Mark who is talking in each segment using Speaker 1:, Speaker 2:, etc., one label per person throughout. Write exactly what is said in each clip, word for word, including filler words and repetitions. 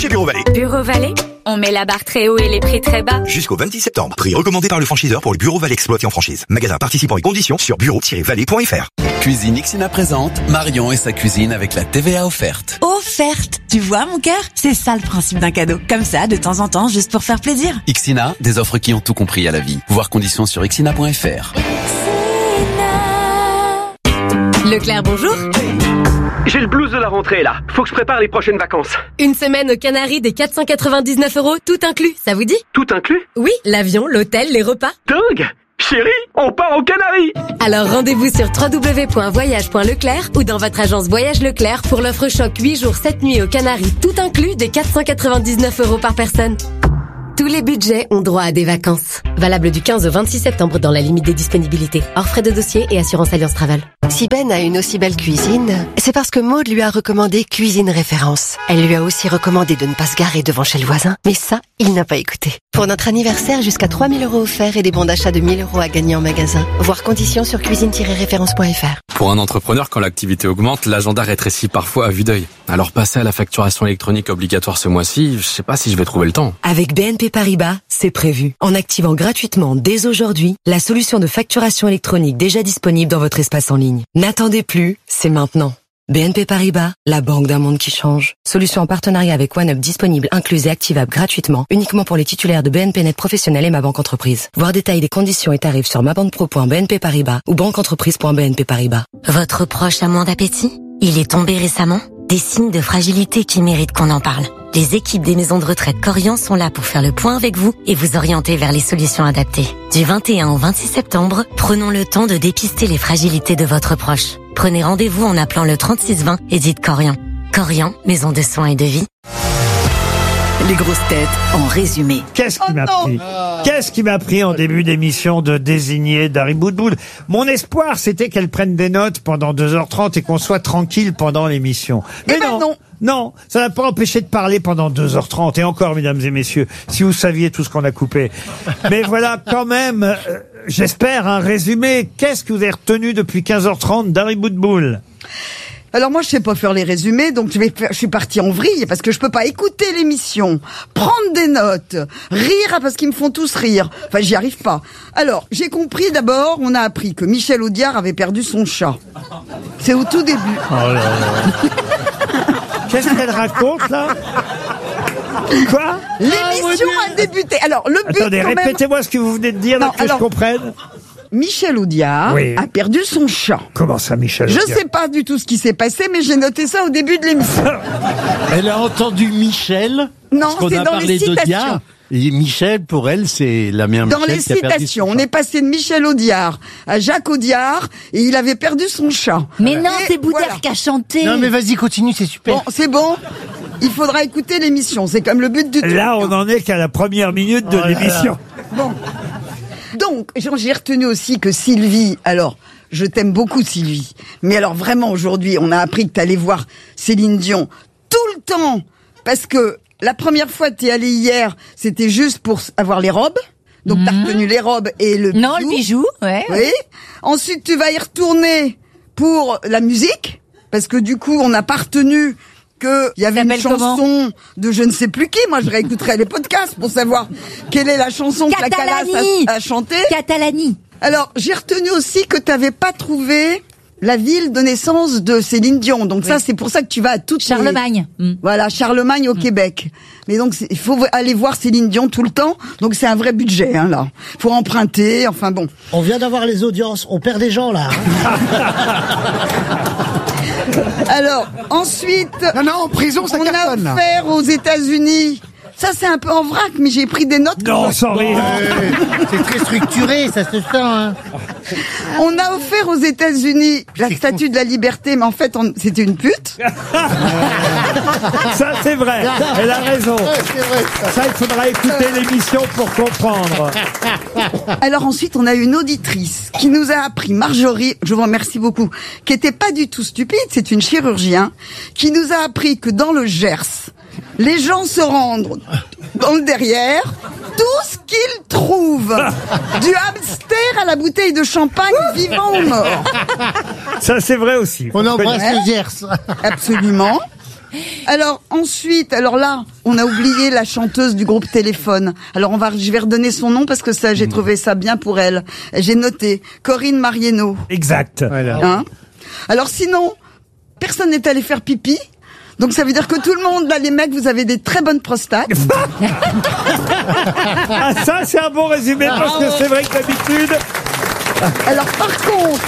Speaker 1: chez Bureau Vallée.
Speaker 2: Bureau Vallée, on met la barre très haut et les prix très bas.
Speaker 1: Jusqu'au vingt-six septembre. Prix recommandé par le franchiseur pour le Bureau Vallée exploité en franchise. Magasin participant et conditions sur bureau tiret vallée point f r.
Speaker 3: Cuisine Ixina présente Marion et sa cuisine avec la T V A offerte.
Speaker 4: Offerte. Tu vois mon cœur, c'est ça le principe d'un cadeau. Comme ça, de temps en temps, juste pour faire plaisir.
Speaker 3: Ixina, des offres qui ont tout compris à la vie. Voir conditions sur ixina point f r.
Speaker 5: Leclerc, bonjour.
Speaker 6: J'ai le blues de la rentrée là, faut que je prépare les prochaines vacances.
Speaker 5: Une semaine aux Canaries des quatre cent quatre-vingt-dix-neuf euros, tout inclus, ça vous dit?
Speaker 6: Tout inclus?
Speaker 5: Oui, l'avion, l'hôtel, les repas.
Speaker 6: Dingue! Chérie, on part aux Canaries!
Speaker 5: Alors rendez-vous sur w w w point voyage point leclerc ou dans votre agence Voyage Leclerc pour l'offre choc huit jours sept nuits aux Canaries, tout inclus des quatre cent quatre-vingt-dix-neuf euros par personne. Tous les budgets ont droit à des vacances. Valable du quinze au vingt-six septembre dans la limite des disponibilités. Hors frais de dossier et assurance Alliance Travel.
Speaker 7: Si Ben a une aussi belle cuisine, c'est parce que Maude lui a recommandé Cuisine Référence. Elle lui a aussi recommandé de ne pas se garer devant chez le voisin. Mais ça, il n'a pas écouté. Pour notre anniversaire, jusqu'à trois mille euros offerts et des bons d'achat de mille euros à gagner en magasin. Voir conditions sur cuisine tiret référence point f r.
Speaker 8: Pour un entrepreneur, quand l'activité augmente, l'agenda rétrécit parfois à vue d'œil. Alors passer à la facturation électronique obligatoire ce mois-ci, je sais pas si je vais trouver le temps.
Speaker 9: Avec B N P Paribas, c'est prévu. En activant gratuitement dès aujourd'hui la solution de facturation électronique déjà disponible dans votre espace en ligne. N'attendez plus, c'est maintenant. B N P Paribas, la banque d'un monde qui change. Solution en partenariat avec OneUp disponible, incluse et activable gratuitement, uniquement pour les titulaires de B N P Net Professionnel et Ma Banque Entreprise. Voir détails des conditions et tarifs sur ma banque pro point b n p paribas ou banque entreprise point b n p paribas.
Speaker 10: Votre proche a moins d'appétit? Il est tombé récemment? Des signes de fragilité qui méritent qu'on en parle. Les équipes des maisons de retraite Corian sont là pour faire le point avec vous et vous orienter vers les solutions adaptées. Du vingt et un au vingt-six septembre, prenons le temps de dépister les fragilités de votre proche. Prenez rendez-vous en appelant le trente-six vingt et dites Corian. Corian, maison de soins et de vie.
Speaker 4: Les grosses têtes en résumé.
Speaker 11: Qu'est-ce qui
Speaker 12: Oh
Speaker 11: m'a
Speaker 12: non.
Speaker 11: pris Qu'est-ce qui m'a pris en début d'émission de désigner Dari Boudboul? Mon espoir, c'était qu'elle prenne des notes pendant deux heures trente et qu'on soit tranquille pendant l'émission. Mais
Speaker 12: Eh ben
Speaker 11: non,
Speaker 12: non.
Speaker 11: non, ça n'a pas empêché de parler pendant deux heures trente. Et encore, mesdames et messieurs, si vous saviez tout ce qu'on a coupé. Mais voilà, quand même, euh, j'espère un résumé. Qu'est-ce que vous avez retenu depuis quinze heures trente Dari Boudboul?
Speaker 12: Alors moi je sais pas faire les résumés, donc je vais faire, je suis partie en vrille parce que je peux pas écouter l'émission, prendre des notes, rire parce qu'ils me font tous rire. Enfin j'y arrive pas. Alors j'ai compris d'abord, on a appris que Michel Audiard avait perdu son chat. C'est au tout début.
Speaker 11: Oh là là. Qu'est-ce qu'elle raconte là? Quoi?
Speaker 12: L'émission a débuté. Alors le but.
Speaker 11: Attendez,
Speaker 12: quand même-
Speaker 11: répétez-moi ce que vous venez de dire,
Speaker 12: Non,
Speaker 11: là, que
Speaker 12: alors-
Speaker 11: je comprenne.
Speaker 12: Michel Audiard
Speaker 11: Oui.
Speaker 12: a perdu son chat.
Speaker 11: Comment ça, Michel
Speaker 12: Je
Speaker 11: Audiard
Speaker 12: sais pas du tout ce qui s'est passé, mais j'ai noté ça au début de l'émission.
Speaker 13: Elle a entendu Michel.
Speaker 12: Non,
Speaker 13: parce qu'on
Speaker 12: c'est
Speaker 13: a
Speaker 12: dans
Speaker 13: parlé
Speaker 12: les citations.
Speaker 13: d'Audiard. Et Michel, pour elle, c'est la mère
Speaker 12: Dans
Speaker 13: Michel
Speaker 12: les
Speaker 13: qui a perdu
Speaker 12: citations,
Speaker 13: son
Speaker 12: on
Speaker 13: chat.
Speaker 12: est passé de Michel Audiard à Jacques Audiard et il avait perdu son chat.
Speaker 4: Mais non,
Speaker 12: Et
Speaker 4: c'est Boudère
Speaker 12: voilà.
Speaker 4: qui a chanté.
Speaker 13: Non mais vas-y, continue, c'est super.
Speaker 12: Bon, c'est bon. Il faudra écouter l'émission. C'est comme le but du truc.
Speaker 11: Là, on en est qu'à la première minute de
Speaker 13: Oh là là.
Speaker 11: l'émission.
Speaker 12: Bon. Donc, Jean, j'ai retenu aussi que Sylvie, alors, je t'aime beaucoup Sylvie, mais alors vraiment aujourd'hui, on a appris que t'allais voir Céline Dion tout le temps, parce que la première fois que t'es allée hier, c'était juste pour avoir les robes. Donc t'as retenu les robes et le bijou.
Speaker 4: Non, le bijou, ouais.
Speaker 12: Oui. Ensuite, tu vas y retourner pour la musique, parce que du coup, on n'a pas retenu que il y avait une
Speaker 4: s'appelle comment
Speaker 12: chanson de je ne sais plus qui. Moi, je réécouterai les podcasts pour savoir quelle est la chanson que la Calas
Speaker 4: Catalani.
Speaker 12: a, a chantée.
Speaker 4: Catalani.
Speaker 12: Alors, j'ai retenu aussi que tu n'avais pas trouvé la ville de naissance de Céline Dion. Donc ça, c'est pour ça que tu vas à toutes les-
Speaker 4: Charlemagne. Mm.
Speaker 12: Voilà, Charlemagne au Québec. Mais donc, c'est- il faut aller voir Céline Dion tout le temps. Donc c'est un vrai budget, hein, là. Faut emprunter, enfin bon.
Speaker 14: On vient d'avoir les audiences, on perd des gens là.
Speaker 12: Alors, ensuite,
Speaker 14: Non, non, en prison, ça
Speaker 12: on a
Speaker 14: cartonne. là.
Speaker 12: offert aux États-Unis. Ça, c'est un peu en vrac, mais j'ai pris des notes.
Speaker 11: Non, sans rire.
Speaker 14: Ouais, c'est très structuré, ça se sent. Hein.
Speaker 12: On a offert aux États-Unis la statue de la liberté, mais en fait, on- c'était une pute.
Speaker 11: Ça, c'est vrai. Elle a raison.
Speaker 14: Ouais, c'est vrai, ça.
Speaker 11: Ça, il faudra écouter l'émission pour comprendre.
Speaker 12: Alors ensuite, on a une auditrice qui nous a appris, Marjorie, je vous remercie beaucoup, qui était pas du tout stupide, c'est une chirurgien, qui nous a appris que dans le Gers, les gens se rendent dans le derrière, tout ce qu'ils trouvent, du hamster à la bouteille de champagne, vivant ou mort.
Speaker 11: Ça, c'est vrai aussi.
Speaker 14: On embrasse
Speaker 12: Ouais.
Speaker 14: le Gers.
Speaker 12: Absolument. Alors ensuite, alors là, on a oublié la chanteuse du groupe Téléphone. Alors on va, je vais redonner son nom parce que ça, j'ai trouvé ça bien pour elle. J'ai noté Corinne Mariano.
Speaker 11: Exact. Voilà.
Speaker 12: Hein? Alors sinon, personne n'est allé faire pipi. Donc ça veut dire que tout le monde, là, les mecs, vous avez des très bonnes prostates.
Speaker 11: Ah, ça, c'est un bon résumé parce que c'est vrai que d'habitude.
Speaker 12: Alors par contre,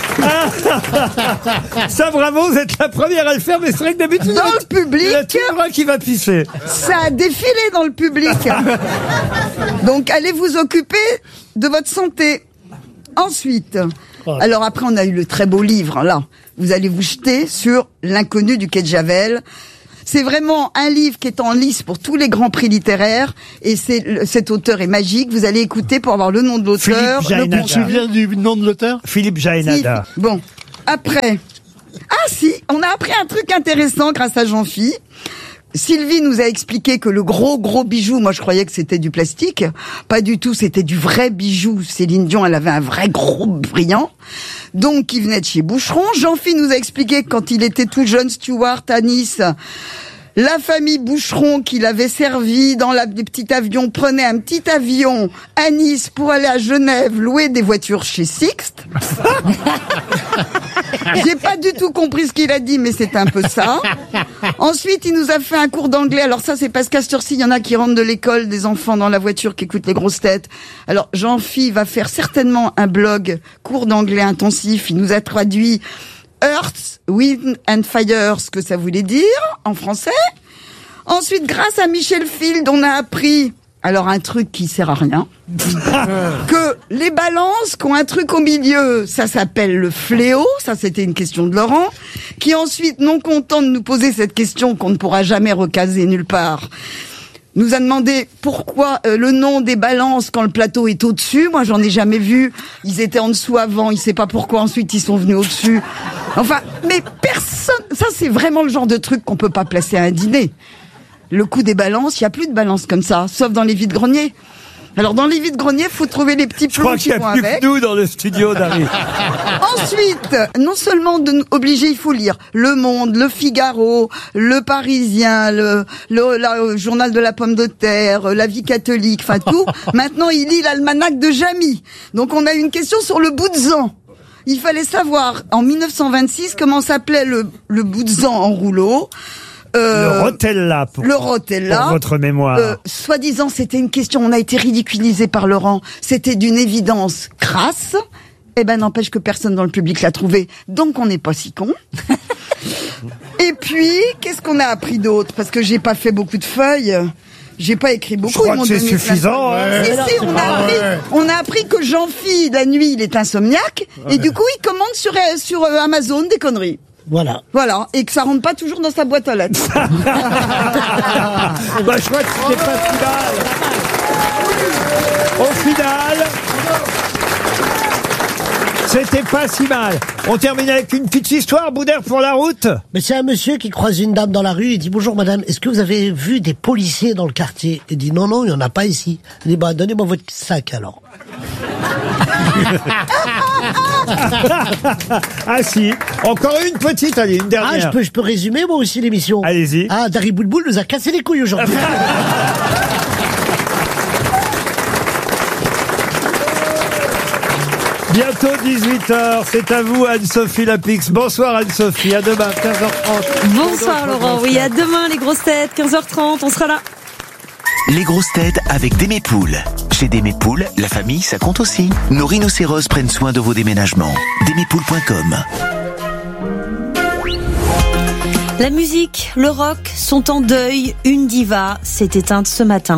Speaker 11: ça, bravo, vous êtes la première à le faire, mais c'est vrai que d'habitude,
Speaker 12: dans le public,
Speaker 11: il y a toujours un qui va pisser.
Speaker 12: Ça a défilé dans le public. Donc allez vous occuper de votre santé. Ensuite, alors après on a eu le très beau livre, là. Vous allez vous jeter sur L'inconnu du quai de Javel. C'est vraiment un livre qui est en lice pour tous les grands prix littéraires. Et c'est, cet auteur est magique. Vous allez écouter pour avoir le nom de l'auteur.
Speaker 11: Philippe Jaénada.
Speaker 13: Tu te souviens du nom de l'auteur?
Speaker 11: Philippe Jaénada.
Speaker 12: Si. Bon, après. Ah si, on a appris un truc intéressant grâce à Jean-Phi. Sylvie nous a expliqué que le gros gros bijou, moi je croyais que c'était du plastique, pas du tout, c'était du vrai bijou. Céline Dion, elle avait un vrai gros brillant, donc qui venait de chez Boucheron. Jean-Phi nous a expliqué que quand il était tout jeune steward à Nice, la famille Boucheron qui l'avait servi dans la, des petits avions prenait un petit avion à Nice pour aller à Genève louer des voitures chez Sixt. J'ai pas du tout compris ce qu'il a dit, mais c'est un peu ça. Ensuite, il nous a fait un cours d'anglais. Alors ça, c'est parce qu'à cette heure-ci, il y en a qui rentrent de l'école, des enfants dans la voiture qui écoutent les grosses têtes. Alors, Jean-Phi va faire certainement un blog, cours d'anglais intensif. Il nous a traduit Earth, Wind and Fire, ce que ça voulait dire en français. Ensuite, grâce à Michel Field, on a appris... Alors un truc qui sert à rien, que les balances qui ont un truc au milieu, ça s'appelle le fléau, ça c'était une question de Laurent, qui ensuite, non content de nous poser cette question qu'on ne pourra jamais recaser nulle part, nous a demandé pourquoi euh, le nom des balances quand le plateau est au-dessus. Moi j'en ai jamais vu, ils étaient en dessous avant, il sait pas pourquoi ensuite ils sont venus au-dessus. Enfin, mais personne, ça c'est vraiment le genre de truc qu'on peut pas placer à un dîner. Le coup des balances, il n'y a plus de balances comme ça, sauf dans les vides-greniers. Alors dans les vides-greniers, faut trouver les petits plombs qui vont avec. Je crois qu'il n'y a plus que
Speaker 11: nous dans le studio, Dari.
Speaker 12: Ensuite, non seulement de nous obliger, il faut lire Le Monde, Le Figaro, Le Parisien, le, le, la, le journal de la pomme de terre, La Vie catholique, enfin tout. Maintenant, il lit l'almanach de Jamy. Donc on a une question sur le Boudzan. Il fallait savoir, en mille neuf cent vingt-six, comment s'appelait le, le Boudzan en rouleau.
Speaker 11: Euh, le Rotella, pour,
Speaker 12: le Rotella,
Speaker 11: pour votre mémoire.
Speaker 12: Euh, soi-disant, c'était une question, on a été ridiculisé par Laurent, c'était d'une évidence crasse. Eh ben, n'empêche que personne dans le public l'a trouvé, donc on n'est pas si con. Et puis, qu'est-ce qu'on a appris d'autre? Parce que j'ai pas fait beaucoup de feuilles. J'ai pas écrit beaucoup.
Speaker 11: Je crois que c'est suffisant.
Speaker 12: Hein. Si, si, on, a appris, on a appris que Jean-Phi, la nuit, il est insomniaque, ouais. Et du coup, il commande sur, sur Amazon des conneries.
Speaker 14: Voilà.
Speaker 12: Voilà. Et que ça rentre pas toujours dans sa boîte aux lettres.
Speaker 11: Bah, je crois que c'était pas si mal. Au final, c'était pas si mal. On termine avec une petite histoire, Boudère, pour la route.
Speaker 14: Mais c'est un monsieur qui croise une dame dans la rue. Il dit: bonjour madame, est-ce que vous avez vu des policiers dans le quartier? Il dit: non, non, il n'y en a pas ici. Il dit: bah, donnez-moi votre sac alors.
Speaker 11: Ah si, encore une petite, allez, une dernière.
Speaker 14: Ah, je peux, je peux résumer moi aussi l'émission.
Speaker 11: Allez-y.
Speaker 14: Ah, Dari Boudboul nous a cassé les couilles aujourd'hui.
Speaker 11: Bientôt dix-huit heures, c'est à vous Anne-Sophie Lapix. Bonsoir Anne-Sophie, à demain quinze heures trente.
Speaker 15: Bonsoir Laurent, oui, à demain les grosses têtes, quinze heures trente, on sera là.
Speaker 16: Les grosses têtes avec Démépoules. Chez Démépoules, la famille, ça compte aussi. Nos rhinocéros prennent soin de vos déménagements. Démépoules point com.
Speaker 15: La musique, le rock sont en deuil. Une diva s'est éteinte ce matin.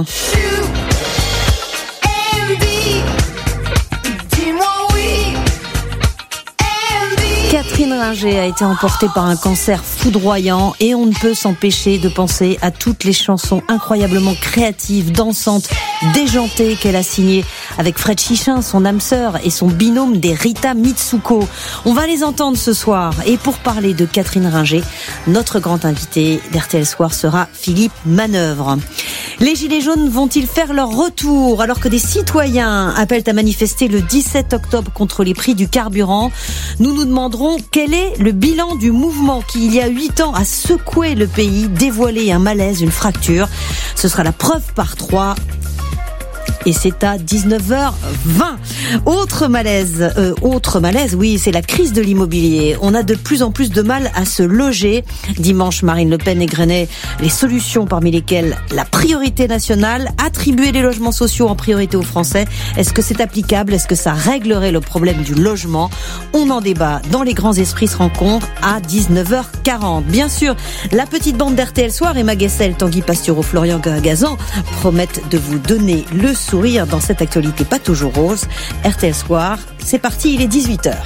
Speaker 15: Catherine Ringer a été emportée par un cancer foudroyant et on ne peut s'empêcher de penser à toutes les chansons incroyablement créatives, dansantes, déjantées qu'elle a signées avec Fred Chichin, son âme sœur, et son binôme des Rita Mitsuko. On va les entendre ce soir. Et pour parler de Catherine Ringer, notre grand invité d'R T L Soir sera Philippe Manœuvre. Les Gilets jaunes vont-ils faire leur retour alors que des citoyens appellent à manifester le dix-sept octobre contre les prix du carburant? Nous nous demanderons quel est le bilan du mouvement qui, il y a huit ans, a secoué le pays, dévoilé un malaise, une fracture. Ce sera la preuve par trois. Et c'est à dix-neuf heures vingt. Autre malaise, euh, autre malaise, oui, c'est la crise de l'immobilier. On a de plus en plus de mal à se loger. Dimanche, Marine Le Pen égrenait les solutions parmi lesquelles la priorité nationale, attribuer les logements sociaux en priorité aux Français. Est-ce que c'est applicable? Est-ce que ça réglerait le problème du logement? On en débat dans Les Grands Esprits se rencontrent à dix-neuf heures quarante. Bien sûr, la petite bande d'R T L Soir, Emma Guessel, Tanguy Pastureau, Florian Gazan promettent de vous donner le sourire dans cette actualité pas toujours rose. R T L Soir, c'est parti, il est dix-huit heures.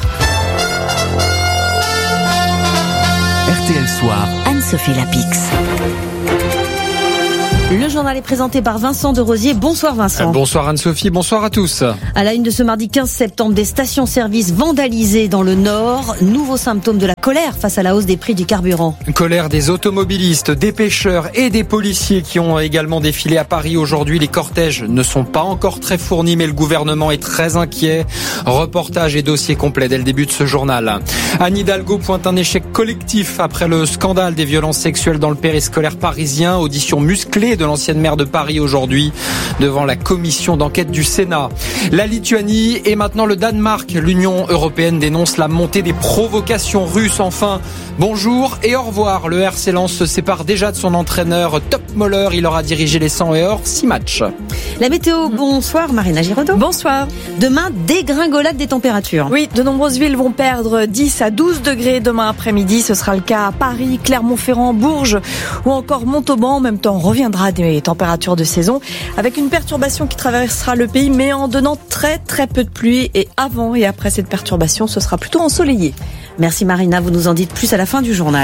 Speaker 16: R T L Soir,
Speaker 15: Anne-Sophie Lapix. Le journal est présenté par Vincent de Rosier. Bonsoir Vincent.
Speaker 17: Bonsoir Anne-Sophie, bonsoir à tous.
Speaker 15: À la une de ce mardi quinze septembre, des stations-service vandalisées dans le Nord. Nouveau symptôme de la colère face à la hausse des prix du carburant.
Speaker 17: Colère des automobilistes, des pêcheurs et des policiers qui ont également défilé à Paris aujourd'hui. Les cortèges ne sont pas encore très fournis, mais le gouvernement est très inquiet. Reportage et dossier complet dès le début de ce journal. Anne Hidalgo pointe un échec collectif après le scandale des violences sexuelles dans le périscolaire parisien. Audition musclée de l'ancienne maire de Paris aujourd'hui devant la commission d'enquête du Sénat. La Lituanie et maintenant le Danemark. L'Union européenne dénonce la montée des provocations russes. Enfin, bonjour et au revoir. Le R C Lens se sépare déjà de son entraîneur Top Moller. Il aura dirigé les cent et or six matchs.
Speaker 15: La météo, bonsoir Marina Giraudot.
Speaker 18: Bonsoir.
Speaker 15: Demain, dégringolade des températures.
Speaker 18: Oui, de nombreuses villes vont perdre dix à douze degrés demain après-midi. Ce sera le cas à Paris, Clermont-Ferrand, Bourges ou encore Montauban. En même temps, on reviendra des températures de saison avec une perturbation qui traversera le pays mais en donnant très très peu de pluie, et avant et après cette perturbation ce sera plutôt ensoleillé.
Speaker 15: Merci Marina, vous nous en dites plus à la fin du journal.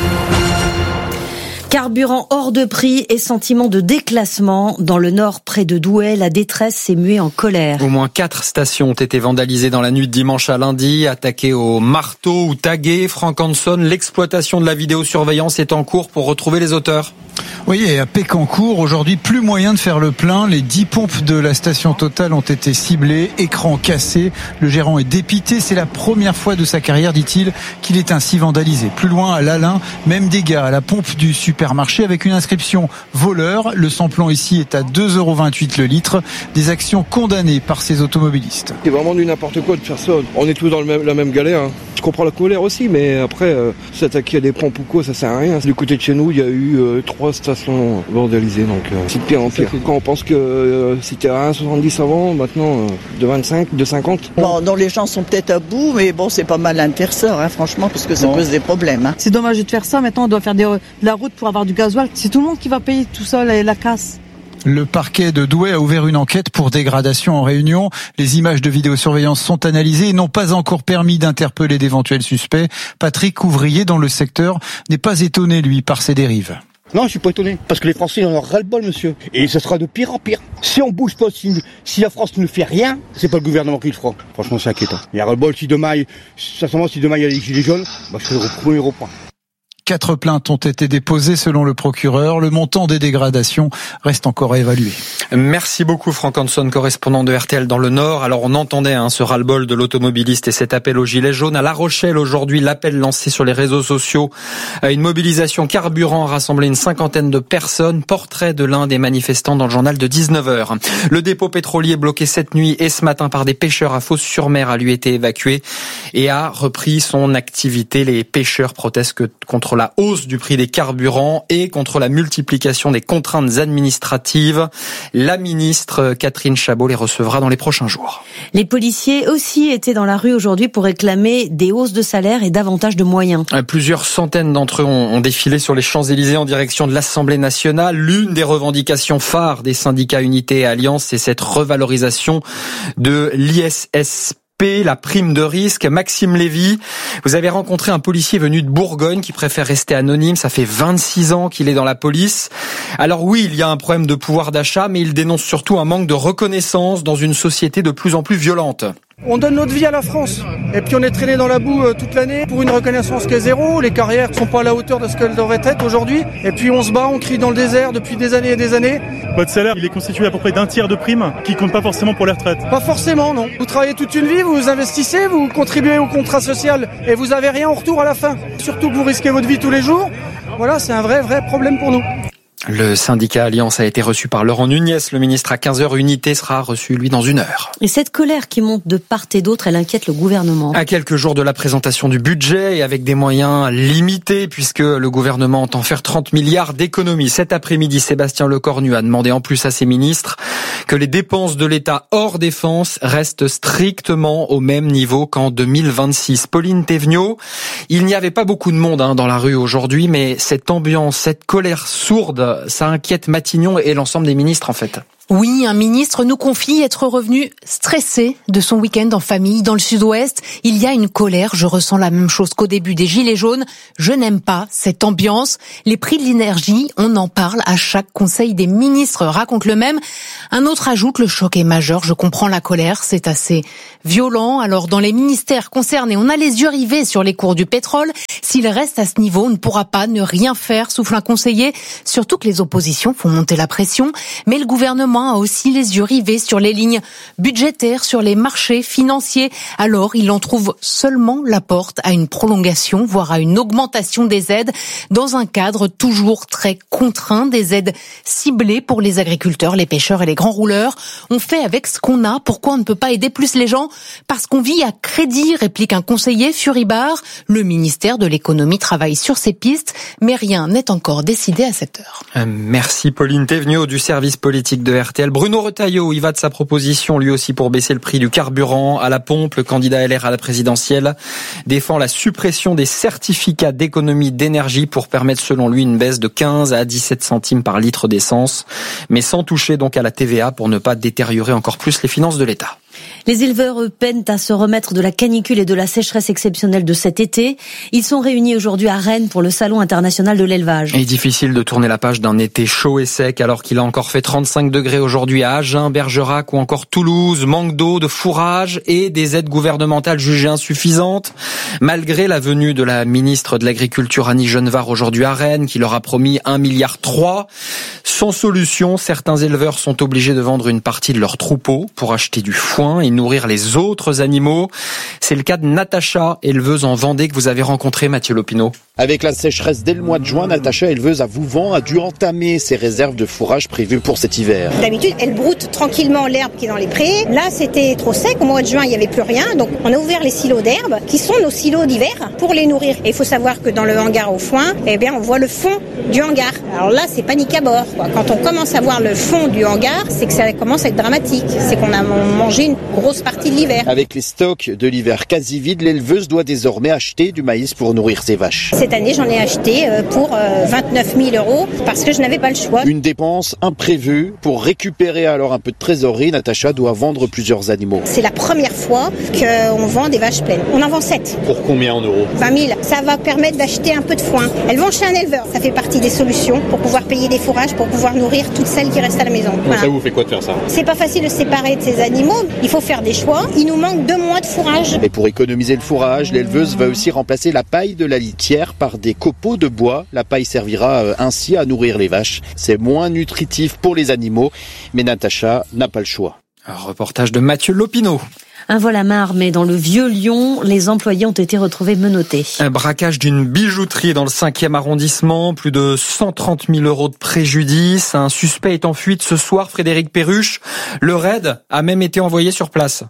Speaker 15: Carburant hors de prix et sentiment de déclassement. Dans le nord, près de Douai, la détresse s'est muée en colère.
Speaker 17: Au moins quatre stations ont été vandalisées dans la nuit de dimanche à lundi, attaquées au marteau ou taguées. Franck Hanson, l'exploitation de la vidéosurveillance est en cours pour retrouver les auteurs.
Speaker 19: Oui, et à Pécancourt, aujourd'hui, plus moyen de faire le plein. Les dix pompes de la station Total ont été ciblées, écran cassé. Le gérant est dépité. C'est la première fois de sa carrière, dit-il, qu'il est ainsi vandalisé. Plus loin, à l'Alain, même dégâts à la pompe du supermarché avec une inscription voleur. Le samplon ici est à deux euros vingt-huit le litre. Des actions condamnées par ces automobilistes.
Speaker 20: C'est vraiment du n'importe quoi de faire ça. On est tous dans le même, la même galère. Hein. Je comprends la colère aussi, mais après, euh, s'attaquer à des pompes ou quoi, ça sert à rien. Du côté de chez nous, il y a eu euh, trois stations vandalisées, donc euh, c'est de pire en pire. Quand on pense que euh, c'était à un virgule soixante-dix avant, maintenant euh, de vingt-cinq, de cinquante.
Speaker 21: Bon, donc les gens sont peut-être à bout, mais bon, c'est pas mal à faire ça, hein, franchement, parce que ça bon. pose des problèmes. Hein.
Speaker 22: C'est dommage de faire ça. Maintenant, on doit faire des, de la route pour avoir du gasoil. C'est tout le monde qui va payer tout ça, la, la casse.
Speaker 19: Le parquet de Douai a ouvert une enquête pour dégradation en Réunion. Les images de vidéosurveillance sont analysées et n'ont pas encore permis d'interpeller d'éventuels suspects. Patrick, ouvrier dans le secteur, n'est pas étonné, lui, par ces dérives.
Speaker 23: Non, je suis pas étonné, parce que les Français en ont ras-le-bol, monsieur. Et ce sera de pire en pire. Si on bouge pas, si, si la France ne fait rien, c'est pas le gouvernement qui le fera. Franchement, c'est inquiétant. Il y a ras-le-bol, si demain, sincèrement, si demain il y a les gilets jaunes, bah, je serai le premier au point.
Speaker 19: Quatre plaintes ont été déposées selon le procureur. Le montant des dégradations reste encore à évaluer.
Speaker 17: Merci beaucoup Franck Hanson, correspondant de R T L dans le Nord. Alors on entendait hein, ce ras-le-bol de l'automobiliste et cet appel aux gilets jaunes. À La Rochelle aujourd'hui, l'appel lancé sur les réseaux sociaux à une mobilisation carburant a rassemblé une cinquantaine de personnes. Portrait de l'un des manifestants dans le journal de dix-neuf heures. Le dépôt pétrolier bloqué cette nuit et ce matin par des pêcheurs à Fos-sur-Mer a lui été évacué et a repris son activité. Les pêcheurs protestent contre la hausse du prix des carburants et contre la multiplication des contraintes administratives. La ministre Catherine Chabot les recevra dans les prochains jours.
Speaker 15: Les policiers aussi étaient dans la rue aujourd'hui pour réclamer des hausses de salaire et davantage de moyens.
Speaker 17: Plusieurs centaines d'entre eux ont défilé sur les Champs-Élysées en direction de l'Assemblée nationale. L'une des revendications phares des syndicats Unité et Alliance, c'est cette revalorisation de l'I S S P, la prime de risque. Maxime Lévy, vous avez rencontré un policier venu de Bourgogne qui préfère rester anonyme. Ça fait vingt-six ans qu'il est dans la police. Alors oui, il y a un problème de pouvoir d'achat, mais il dénonce surtout un manque de reconnaissance dans une société de plus en plus violente.
Speaker 1: On donne notre vie à la France. Et puis on est traîné dans la boue euh, toute l'année pour une reconnaissance qui est zéro. Les carrières sont pas à la hauteur de ce qu'elles devraient être aujourd'hui. Et puis on se bat, on crie dans le désert depuis des années et des années.
Speaker 2: Votre salaire, il est constitué à peu près d'un tiers de primes qui comptent pas forcément pour les retraites.
Speaker 1: Pas forcément, non. Vous travaillez toute une vie, vous investissez, vous contribuez au contrat social et vous avez rien en retour à la fin. Surtout que vous risquez votre vie tous les jours. Voilà, c'est un vrai, vrai problème pour nous.
Speaker 17: Le syndicat Alliance a été reçu par Laurent Nunez. Le ministre à quinze heures, Unité sera reçu, lui, dans une heure.
Speaker 15: Et cette colère qui monte de part et d'autre, elle inquiète le gouvernement.
Speaker 17: À quelques jours de la présentation du budget et avec des moyens limités, puisque le gouvernement entend faire trente milliards d'économies. Cet après-midi, Sébastien Lecornu a demandé en plus à ses ministres que les dépenses de l'État hors défense restent strictement au même niveau qu'en deux mille vingt-six. Pauline Thévenoud, il n'y avait pas beaucoup de monde hein, dans la rue aujourd'hui, mais cette ambiance, cette colère sourde, ça inquiète Matignon et l'ensemble des ministres en fait.
Speaker 3: Oui, un ministre nous confie être revenu stressé de son week-end en famille dans le sud-ouest. Il y a une colère, je ressens la même chose qu'au début des Gilets jaunes. Je n'aime pas cette ambiance. Les prix de l'énergie, on en parle à chaque conseil des ministres, raconte le même. Un autre ajoute, le choc est majeur, je comprends la colère, c'est assez violent. Alors dans les ministères concernés, on a les yeux rivés sur les cours du pétrole. S'il reste à ce niveau, on ne pourra pas ne rien faire, souffle un conseiller. Surtout que les oppositions font monter la pression. Mais le gouvernement a aussi les yeux rivés sur les lignes budgétaires, sur les marchés financiers. Alors, il en trouve seulement la porte à une prolongation, voire à une augmentation des aides, dans un cadre toujours très contraint, des aides ciblées pour les agriculteurs, les pêcheurs et les grands rouleurs. On fait avec ce qu'on a. Pourquoi on ne peut pas aider plus les gens ? Parce qu'on vit à crédit, réplique un conseiller, Furibard. Le ministère de l'économie travaille sur ces pistes, mais rien n'est encore décidé à cette heure.
Speaker 17: Merci Pauline Thévenoud du service politique de R T L. Bruno Retailleau, il va de sa proposition lui aussi pour baisser le prix du carburant à la pompe. Le candidat L R à la présidentielle défend la suppression des certificats d'économie d'énergie pour permettre selon lui une baisse de quinze à dix-sept centimes par litre d'essence, mais sans toucher donc à la T V A pour ne pas détériorer encore plus les finances de l'État.
Speaker 15: Les éleveurs peinent à se remettre de la canicule et de la sécheresse exceptionnelle de cet été. Ils sont réunis aujourd'hui à Rennes pour le Salon international de l'élevage.
Speaker 17: Et difficile de tourner la page d'un été chaud et sec alors qu'il a encore fait trente-cinq degrés aujourd'hui à Agen, Bergerac ou encore Toulouse. Manque d'eau, de fourrage et des aides gouvernementales jugées insuffisantes. Malgré la venue de la ministre de l'Agriculture Annie Genevard aujourd'hui à Rennes qui leur a promis un virgule trois milliard. Sans solution, certains éleveurs sont obligés de vendre une partie de leur troupeau pour acheter du foin et nourrir les autres animaux. C'est le cas de Natacha, éleveuse en Vendée que vous avez rencontrée, Mathieu Lopineau.
Speaker 24: Avec la sécheresse dès le mois de juin, Natacha, éleveuse à Vouvant, a dû entamer ses réserves de fourrage prévues pour cet hiver.
Speaker 25: D'habitude, elle broute tranquillement l'herbe qui est dans les prés. Là, c'était trop sec. Au mois de juin, il n'y avait plus rien. Donc, on a ouvert les silos d'herbe, qui sont nos silos d'hiver, pour les nourrir. Et il faut savoir que dans le hangar au foin, eh bien, on voit le fond du hangar. Alors là, c'est panique à bord, quoi. Quand on commence à voir le fond du hangar, c'est que ça commence à être dramatique. C'est qu'on a mangé une grosse partie de l'hiver.
Speaker 24: Avec les stocks de l'hiver quasi vides, l'éleveuse doit désormais acheter du maïs pour nourrir ses vaches.
Speaker 25: Cette année, j'en ai acheté pour vingt-neuf mille euros parce que je n'avais pas le choix.
Speaker 24: Une dépense imprévue. Pour récupérer alors un peu de trésorerie, Natacha doit vendre plusieurs animaux.
Speaker 25: C'est la première fois qu'on vend des vaches pleines. On en vend sept.
Speaker 24: Pour combien en euros ?
Speaker 25: vingt mille. Ça va permettre d'acheter un peu de foin. Elles vont chez un éleveur. Ça fait partie des solutions pour pouvoir payer des fourrages, pour pouvoir nourrir toutes celles qui restent à la maison. Voilà.
Speaker 24: Ça vous fait quoi de faire ça ?
Speaker 25: C'est pas facile de se séparer de ces animaux. Il faut faire des choix. Il nous manque deux mois de fourrage.
Speaker 24: Et pour économiser le fourrage, l'éleveuse va aussi remplacer la paille de la litière par des copeaux de bois. La paille servira ainsi à nourrir les vaches. C'est moins nutritif pour les animaux, mais Natacha n'a pas le choix.
Speaker 17: Un reportage de Mathieu Lopineau.
Speaker 15: Un vol à main armée dans le Vieux-Lyon. Les employés ont été retrouvés menottés.
Speaker 17: Un braquage d'une bijouterie dans le cinquième arrondissement. Plus de cent trente mille euros de préjudice. Un suspect est en fuite ce soir, Frédéric Perruche. Le raid a même été envoyé sur place.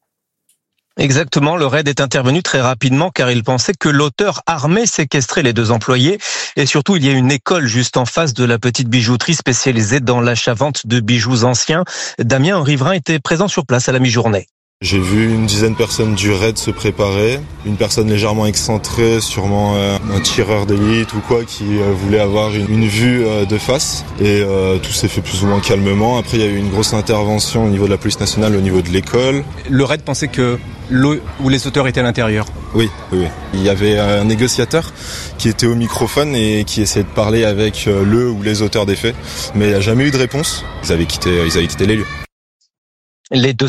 Speaker 26: Exactement, le raid est intervenu très rapidement car il pensait que l'auteur armé séquestrait les deux employés. Et surtout, il y a une école juste en face de la petite bijouterie spécialisée dans l'achat-vente de bijoux anciens. Damien Riverain était présent sur place à la mi-journée.
Speaker 27: J'ai vu une dizaine de personnes du raid se préparer, une personne légèrement excentrée, sûrement euh, un tireur d'élite ou quoi, qui euh, voulait avoir une, une vue euh, de face, et euh, tout s'est fait plus ou moins calmement. Après, il y a eu une grosse intervention au niveau de la police nationale, au niveau de l'école.
Speaker 28: Le raid pensait que le ou les auteurs étaient à l'intérieur.
Speaker 27: Oui, oui, oui. Il y avait un négociateur qui était au microphone et qui essayait de parler avec euh, le ou les auteurs des faits, mais il n'y a jamais eu de réponse. Ils avaient quitté, ils avaient quitté les lieux.
Speaker 26: Les deux salles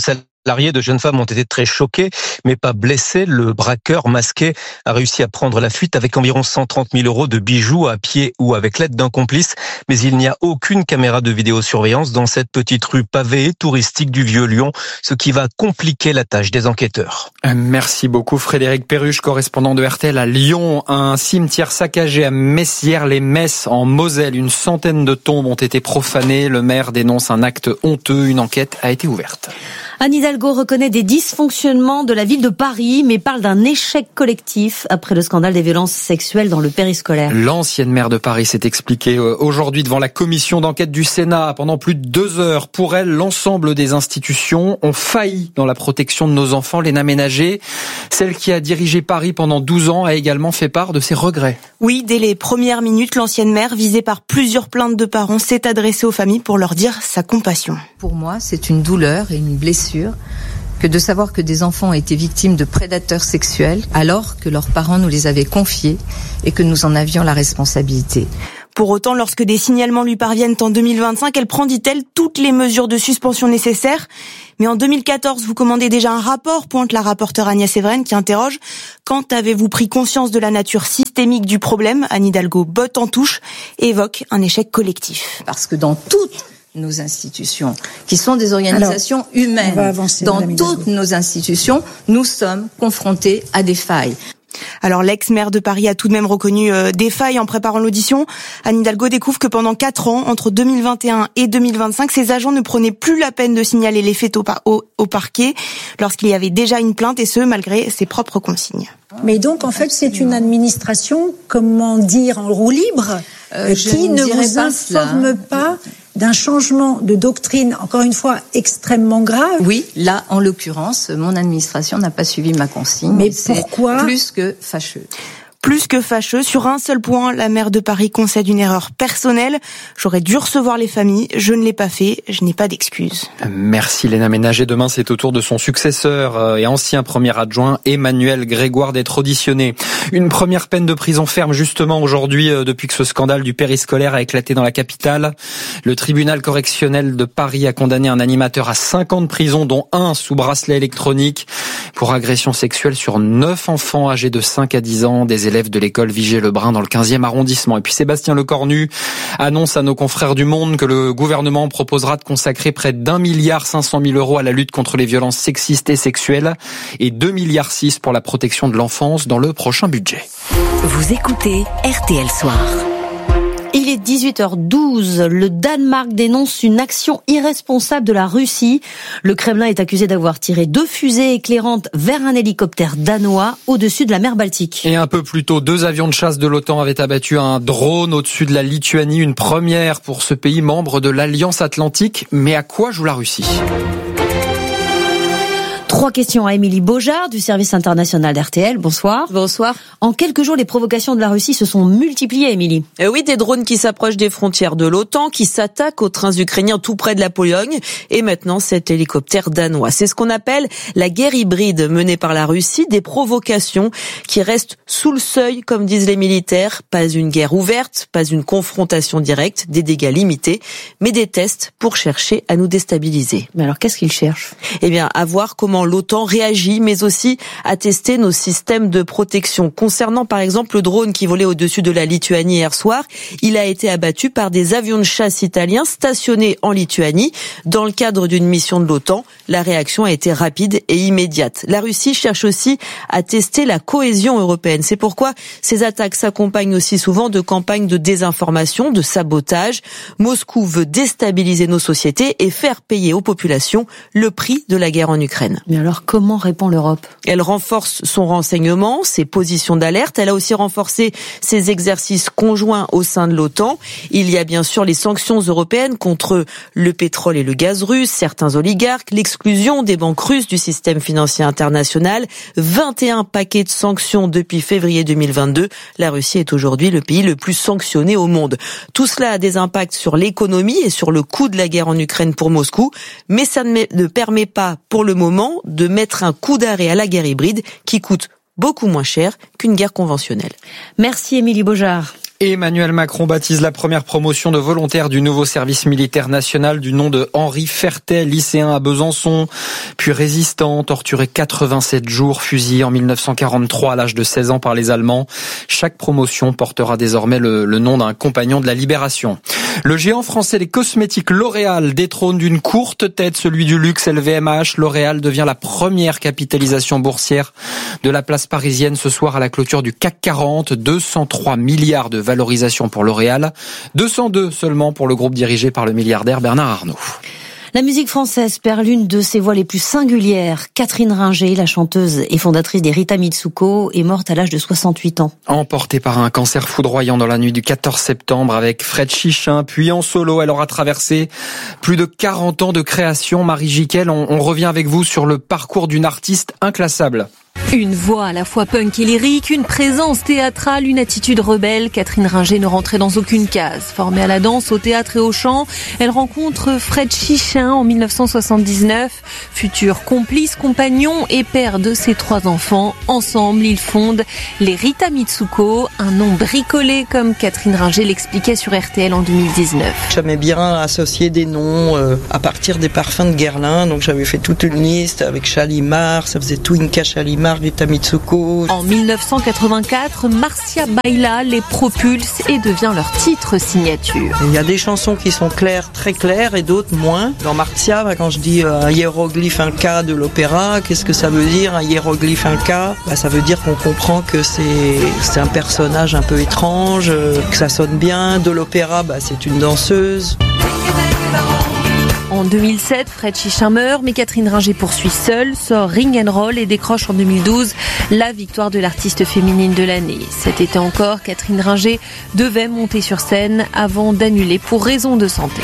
Speaker 26: salariés de jeunes femmes ont été très choqués, mais pas blessés. Le braqueur masqué a réussi à prendre la fuite avec environ cent trente mille euros de bijoux à pied ou avec l'aide d'un complice. Mais il n'y a aucune caméra de vidéosurveillance dans cette petite rue pavée et touristique du Vieux-Lyon, ce qui va compliquer la tâche des enquêteurs.
Speaker 17: Merci beaucoup Frédéric Perruche, correspondant de R T L à Lyon. Un cimetière saccagé à Messières-les-Messes en Moselle. Une centaine de tombes ont été profanées. Le maire dénonce un acte honteux. Une enquête a été ouverte.
Speaker 15: Anne Hidalgo reconnaît des dysfonctionnements de la ville de Paris, mais parle d'un échec collectif après le scandale des violences sexuelles dans le périscolaire.
Speaker 17: L'ancienne maire de Paris s'est expliquée aujourd'hui devant la commission d'enquête du Sénat pendant plus de deux heures. Pour elle, l'ensemble des institutions ont failli dans la protection de nos enfants. Léna Ménager, celle qui a dirigé Paris pendant douze ans, a également fait part de ses regrets.
Speaker 4: Oui, dès les premières minutes, l'ancienne maire, visée par plusieurs plaintes de parents, s'est adressée aux familles pour leur dire sa compassion.
Speaker 5: Pour moi, c'est une douleur et une blessure que de savoir que des enfants ont été victimes de prédateurs sexuels alors que leurs parents nous les avaient confiés et que nous en avions la responsabilité.
Speaker 4: Pour autant, lorsque des signalements lui parviennent en deux mille vingt-cinq, elle prend, dit-elle, toutes les mesures de suspension nécessaires. Mais en deux mille quatorze, vous commandez déjà un rapport, pointe la rapporteure Agnès Evren qui interroge « Quand avez-vous pris conscience de la nature systémique du problème ?» Anne Hidalgo botte en touche et évoque un échec collectif.
Speaker 5: Parce que dans toutes nos institutions, qui sont des organisations Alors, humaines, avancer, dans toutes nos institutions, nous sommes confrontés à des failles.
Speaker 4: Alors l'ex-maire de Paris a tout de même reconnu euh, des failles en préparant l'audition. Anne Hidalgo découvre que pendant quatre ans, entre deux mille vingt et un et deux mille vingt-cinq, ses agents ne prenaient plus la peine de signaler les faits au, par- au, au parquet lorsqu'il y avait déjà une plainte, et ce, malgré ses propres consignes.
Speaker 6: Mais donc, en fait, c'est une administration, comment dire, en roue libre, euh, qui ne, ne vous informe cela. pas d'un changement de doctrine, encore une fois, extrêmement grave.
Speaker 5: Oui, là, en l'occurrence, mon administration n'a pas suivi ma consigne.
Speaker 6: Mais pourquoi ?
Speaker 5: C'est plus que fâcheux.
Speaker 4: Plus que fâcheux, sur un seul point, la maire de Paris concède une erreur personnelle. J'aurais dû recevoir les familles, je ne l'ai pas fait, je n'ai pas d'excuses.
Speaker 17: Merci Léna Ménager. Demain, c'est au tour de son successeur et ancien premier adjoint Emmanuel Grégoire d'être auditionné. Une première peine de prison ferme justement aujourd'hui depuis que ce scandale du périscolaire a éclaté dans la capitale. Le tribunal correctionnel de Paris a condamné un animateur à cinq ans de prison, dont un sous bracelet électronique, pour agression sexuelle sur neuf enfants âgés de cinq à dix ans, des élève de l'école Vigée-Lebrun dans le quinzième arrondissement. Et puis Sébastien Lecornu annonce à nos confrères du Monde que le gouvernement proposera de consacrer près d'un milliard cinq cent mille euros à la lutte contre les violences sexistes et sexuelles et deux milliards six pour la protection de l'enfance dans le prochain budget.
Speaker 15: Vous écoutez R T L Soir. Il est dix-huit heures douze. Le Danemark dénonce une action irresponsable de la Russie. Le Kremlin est accusé d'avoir tiré deux fusées éclairantes vers un hélicoptère danois au-dessus de la mer Baltique.
Speaker 17: Et un peu plus tôt, deux avions de chasse de l'OTAN avaient abattu un drone au-dessus de la Lituanie. Une première pour ce pays membre de l'Alliance Atlantique. Mais à quoi joue la Russie ?
Speaker 15: Trois questions à Émilie Beaujard du service international d'R T L. Bonsoir.
Speaker 7: Bonsoir.
Speaker 15: En quelques jours, les provocations de la Russie se sont multipliées, Émilie.
Speaker 7: Euh oui, des drones qui s'approchent des frontières de l'OTAN, qui s'attaquent aux trains ukrainiens tout près de la Pologne, et maintenant cet hélicoptère danois. C'est ce qu'on appelle la guerre hybride menée par la Russie, des provocations qui restent sous le seuil, comme disent les militaires. Pas une guerre ouverte, pas une confrontation directe, des dégâts limités, mais des tests pour chercher à nous déstabiliser.
Speaker 15: Mais alors, qu'est-ce qu'ils cherchent ?
Speaker 7: Eh bien, à voir comment l'OTAN réagit, mais aussi à tester nos systèmes de protection. Concernant par exemple le drone qui volait au-dessus de la Lituanie hier soir, il a été abattu par des avions de chasse italiens stationnés en Lituanie. Dans le cadre d'une mission de l'OTAN, la réaction a été rapide et immédiate. La Russie cherche aussi à tester la cohésion européenne. C'est pourquoi ces attaques s'accompagnent aussi souvent de campagnes de désinformation, de sabotage. Moscou veut déstabiliser nos sociétés et faire payer aux populations le prix de la guerre en Ukraine.
Speaker 15: Mais alors, comment répond l'Europe ?
Speaker 7: Elle renforce son renseignement, ses positions d'alerte. Elle a aussi renforcé ses exercices conjoints au sein de l'OTAN. Il y a bien sûr les sanctions européennes contre le pétrole et le gaz russe, certains oligarques, l'exclusion des banques russes du système financier international, vingt et un paquets de sanctions depuis février deux mille vingt-deux. La Russie est aujourd'hui le pays le plus sanctionné au monde. Tout cela a des impacts sur l'économie et sur le coût de la guerre en Ukraine pour Moscou, mais ça ne permet pas pour le moment de mettre un coup d'arrêt à la guerre hybride qui coûte beaucoup moins cher qu'une guerre conventionnelle.
Speaker 15: Merci Émilie Beaujard.
Speaker 17: Emmanuel Macron baptise la première promotion de volontaires du nouveau service militaire national du nom de Henri Fertet, lycéen à Besançon, puis résistant, torturé quatre-vingt-sept jours, fusillé en mille neuf cent quarante-trois à l'âge de seize ans par les Allemands. Chaque promotion portera désormais le, le nom d'un compagnon de la Libération. Le géant français des cosmétiques L'Oréal détrône d'une courte tête celui du luxe L V M H. L'Oréal devient la première capitalisation boursière de la place parisienne ce soir à la clôture du C A C quarante. deux cent trois milliards de valorisation pour L'Oréal, deux cent deux seulement pour le groupe dirigé par le milliardaire Bernard Arnault.
Speaker 15: La musique française perd l'une de ses voix les plus singulières. Catherine Ringer, la chanteuse et fondatrice des Rita Mitsuko, est morte à l'âge de soixante-huit ans.
Speaker 17: Emportée par un cancer foudroyant dans la nuit du quatorze septembre avec Fred Chichin, puis en solo, elle aura traversé plus de quarante ans de création. Marie Jiquel, on, on revient avec vous sur le parcours d'une artiste inclassable.
Speaker 8: Une voix à la fois punk et lyrique, une présence théâtrale, une attitude rebelle. Catherine Ringer ne rentrait dans aucune case. Formée à la danse, au théâtre et au chant, elle rencontre Fred Chichin en mille neuf cent soixante-dix-neuf. Futur complice, compagnon et père de ses trois enfants. Ensemble, ils fondent les Rita Mitsuko, un nom bricolé comme Catherine Ringer l'expliquait sur R T L en deux mille dix-neuf.
Speaker 9: J'aimais bien associer des noms euh, à partir des parfums de Guerlain, donc j'avais fait toute une liste avec Chalimar, ça faisait Twinka Chalimar, Rita Mitsuko.
Speaker 8: En mille neuf cent quatre-vingt-quatre, Marcia Baila les propulse et devient leur titre signature.
Speaker 9: Il y a des chansons qui sont claires, très claires, et d'autres moins. Dans Marcia, bah, quand je dis euh, un hiéroglyphe, un K de l'opéra, qu'est-ce que ça veut dire un hiéroglyphe, un K? Bah, ça veut dire qu'on comprend que c'est, c'est un personnage un peu étrange, euh, que ça sonne bien. De l'opéra, bah, c'est une danseuse.
Speaker 8: En deux mille sept, Fred Chichin meurt, mais Catherine Ringer poursuit seule, sort Ring and Roll et décroche en deux mille douze la victoire de l'artiste féminine de l'année. Cet été encore, Catherine Ringer devait monter sur scène avant d'annuler pour raison de santé.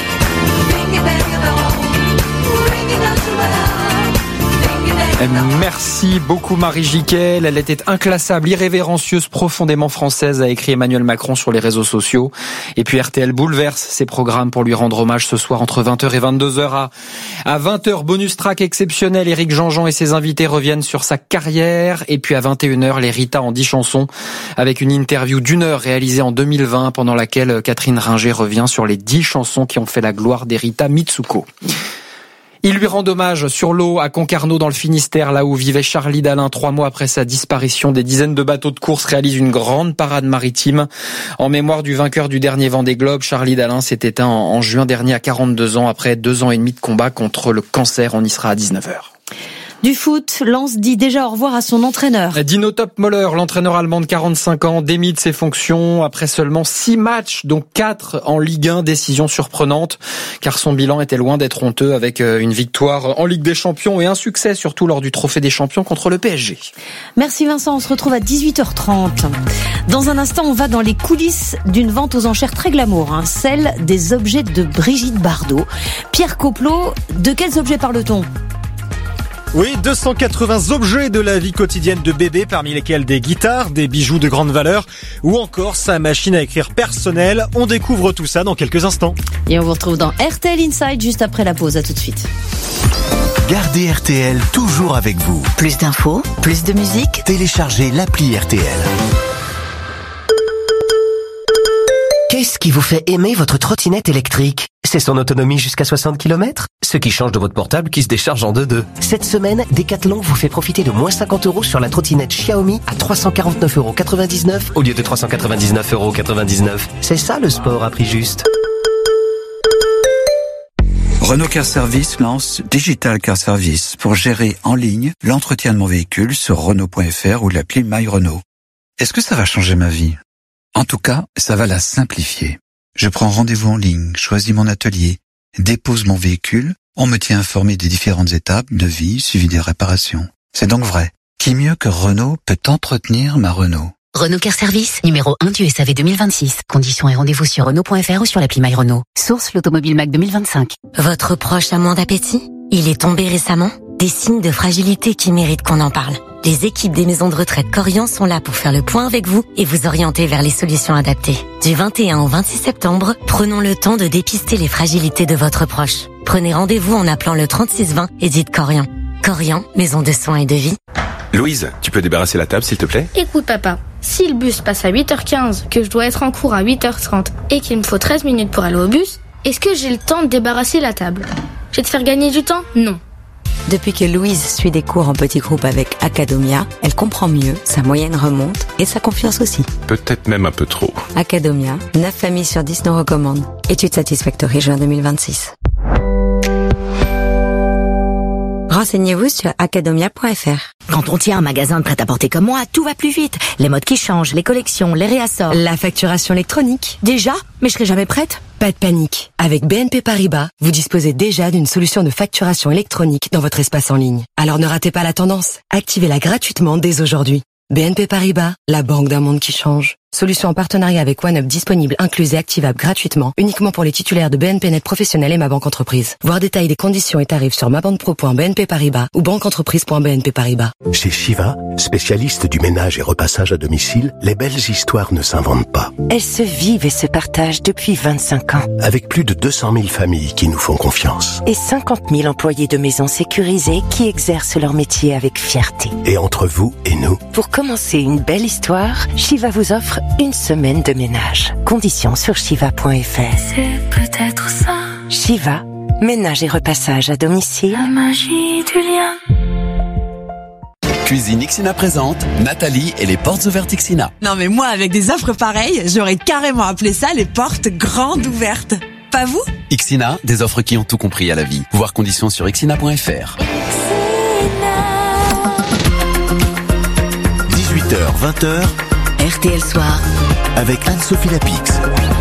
Speaker 17: Merci beaucoup Marie Jiquel. Elle était inclassable, irrévérencieuse, profondément française, a écrit Emmanuel Macron sur les réseaux sociaux. Et puis R T L bouleverse ses programmes pour lui rendre hommage ce soir entre vingt heures et vingt-deux heures. À, à vingt heures, bonus track exceptionnel. Éric Jean-Jean et ses invités reviennent sur sa carrière. Et puis à vingt et une heures, les Rita en dix chansons avec une interview d'une heure réalisée en deux mille vingt pendant laquelle Catherine Ringer revient sur les dix chansons qui ont fait la gloire des Rita Mitsuko. Il lui rend hommage sur l'eau à Concarneau dans le Finistère, là où vivait Charlie Dalin. Trois mois après sa disparition, des dizaines de bateaux de course réalisent une grande parade maritime en mémoire du vainqueur du dernier Vendée Globe. Charlie Dalin s'est éteint en juin dernier à quarante-deux ans après deux ans et demi de combat contre le cancer. On y sera à dix-neuf heures.
Speaker 15: Du foot, Lens dit déjà au revoir à son entraîneur.
Speaker 17: Dino Topmöller, l'entraîneur allemand de quarante-cinq ans, démis de ses fonctions après seulement six matchs, dont quatre en Ligue un. Décision surprenante, car son bilan était loin d'être honteux avec une victoire en Ligue des Champions et un succès surtout lors du Trophée des Champions contre le P S G.
Speaker 15: Merci Vincent, on se retrouve à dix-huit heures trente. Dans un instant, on va dans les coulisses d'une vente aux enchères très glamour, hein, celle des objets de Brigitte Bardot. Pierre Coplot, de quels objets parle-t-on ?
Speaker 10: Oui, deux cent quatre-vingts objets de la vie quotidienne de bébé, parmi lesquels des guitares, des bijoux de grande valeur ou encore sa machine à écrire personnelle. On découvre tout ça dans quelques instants.
Speaker 15: Et on vous retrouve dans R T L Inside juste après la pause. À tout de suite.
Speaker 11: Gardez R T L toujours avec vous.
Speaker 12: Plus d'infos, plus de musique.
Speaker 11: Téléchargez l'appli R T L.
Speaker 13: Qu'est-ce qui vous fait aimer votre trottinette électrique ? C'est son autonomie jusqu'à soixante kilomètres ? Ce qui change de votre portable qui se décharge en deux-deux. Cette semaine, Decathlon vous fait profiter de moins cinquante euros sur la trottinette Xiaomi à trois cent quarante-neuf euros quatre-vingt-dix-neuf au lieu de trois cent quatre-vingt-dix-neuf euros quatre-vingt-dix-neuf. C'est ça le sport à prix juste.
Speaker 14: Renault Car Service lance Digital Car Service pour gérer en ligne l'entretien de mon véhicule sur Renault point F R ou l'appli My Renault. Est-ce que ça va changer ma vie ? En tout cas, ça va la simplifier. Je prends rendez-vous en ligne, choisis mon atelier, dépose mon véhicule, on me tient informé des différentes étapes de vie suivi des réparations. C'est donc vrai. Qui mieux que Renault peut entretenir ma Renault ?
Speaker 12: Renault Car Service, numéro un du S A V deux mille vingt-six. Conditions et rendez-vous sur Renault point F R ou sur l'appli My Renault. Source l'Automobile Mac deux mille vingt-cinq. Votre proche a moins d'appétit ? Il est tombé récemment ? Des signes de fragilité qui méritent qu'on en parle. Les équipes des maisons de retraite Corian sont là pour faire le point avec vous et vous orienter vers les solutions adaptées. Du vingt et un au vingt-six septembre, prenons le temps de dépister les fragilités de votre proche. Prenez rendez-vous en appelant le trente-six vingt et dites Corian. Corian, maison de soins et de vie.
Speaker 16: Louise, tu peux débarrasser la table s'il te plaît ?
Speaker 29: Écoute papa,
Speaker 2: Si le bus passe à huit heures quinze, que je dois être en cours à huit heures trente et qu'il me faut treize minutes pour aller au bus, est-ce que j'ai le temps de débarrasser la table ? Je vais te faire gagner du temps ? Non.
Speaker 16: Depuis que Louise suit des cours en petits groupes avec Academia, elle comprend mieux, sa moyenne remonte et sa confiance aussi.
Speaker 18: Peut-être même un peu trop.
Speaker 16: Academia, neuf familles sur dix nous recommandent. Étude Satisfactory juin deux mille vingt-six. Renseignez-vous sur academia point f r.
Speaker 12: Quand on tient un magasin de prêt-à-porter comme moi, tout va plus vite. Les modes qui changent, les collections, les réassorts.
Speaker 19: La facturation électronique.
Speaker 12: Déjà ? Mais je serai jamais prête ?
Speaker 19: Pas de panique. Avec B N P Paribas, vous disposez déjà d'une solution de facturation électronique dans votre espace en ligne. Alors ne ratez pas la tendance. Activez-la gratuitement dès aujourd'hui. B N P Paribas, la banque d'un monde qui change. Solution en partenariat avec OneUp disponible, incluse et activable gratuitement, uniquement pour les titulaires de B N P Net Professionnel et Ma Banque Entreprise. Voir détail des conditions et tarifs sur mabanpro point b n p paribas ou banqueentreprise point b n p paribas.
Speaker 11: Chez Shiva, spécialiste du ménage et repassage à domicile, les belles histoires ne s'inventent pas.
Speaker 19: Elles se vivent et se partagent depuis vingt-cinq ans.
Speaker 11: Avec plus de deux cent mille familles qui nous font confiance.
Speaker 19: Et cinquante mille employés de maisons sécurisées qui exercent leur métier avec fierté.
Speaker 11: Et entre vous et nous,
Speaker 19: pour commencer une belle histoire, Shiva vous offre une semaine de ménage. Conditions sur shiva point f r.
Speaker 2: C'est peut-être ça.
Speaker 19: Shiva, ménage et repassage à domicile.
Speaker 2: La magie du lien.
Speaker 20: Cuisine Ixina présente Nathalie et les portes ouvertes Ixina.
Speaker 21: Non mais moi, avec des offres pareilles, j'aurais carrément appelé ça les portes grandes ouvertes. Pas vous ?
Speaker 20: Ixina, des offres qui ont tout compris à la vie. Voir conditions sur ixina point f r.
Speaker 11: dix-huit heures vingt heures,
Speaker 12: R T L Soir,
Speaker 11: avec Anne-Sophie Lapix.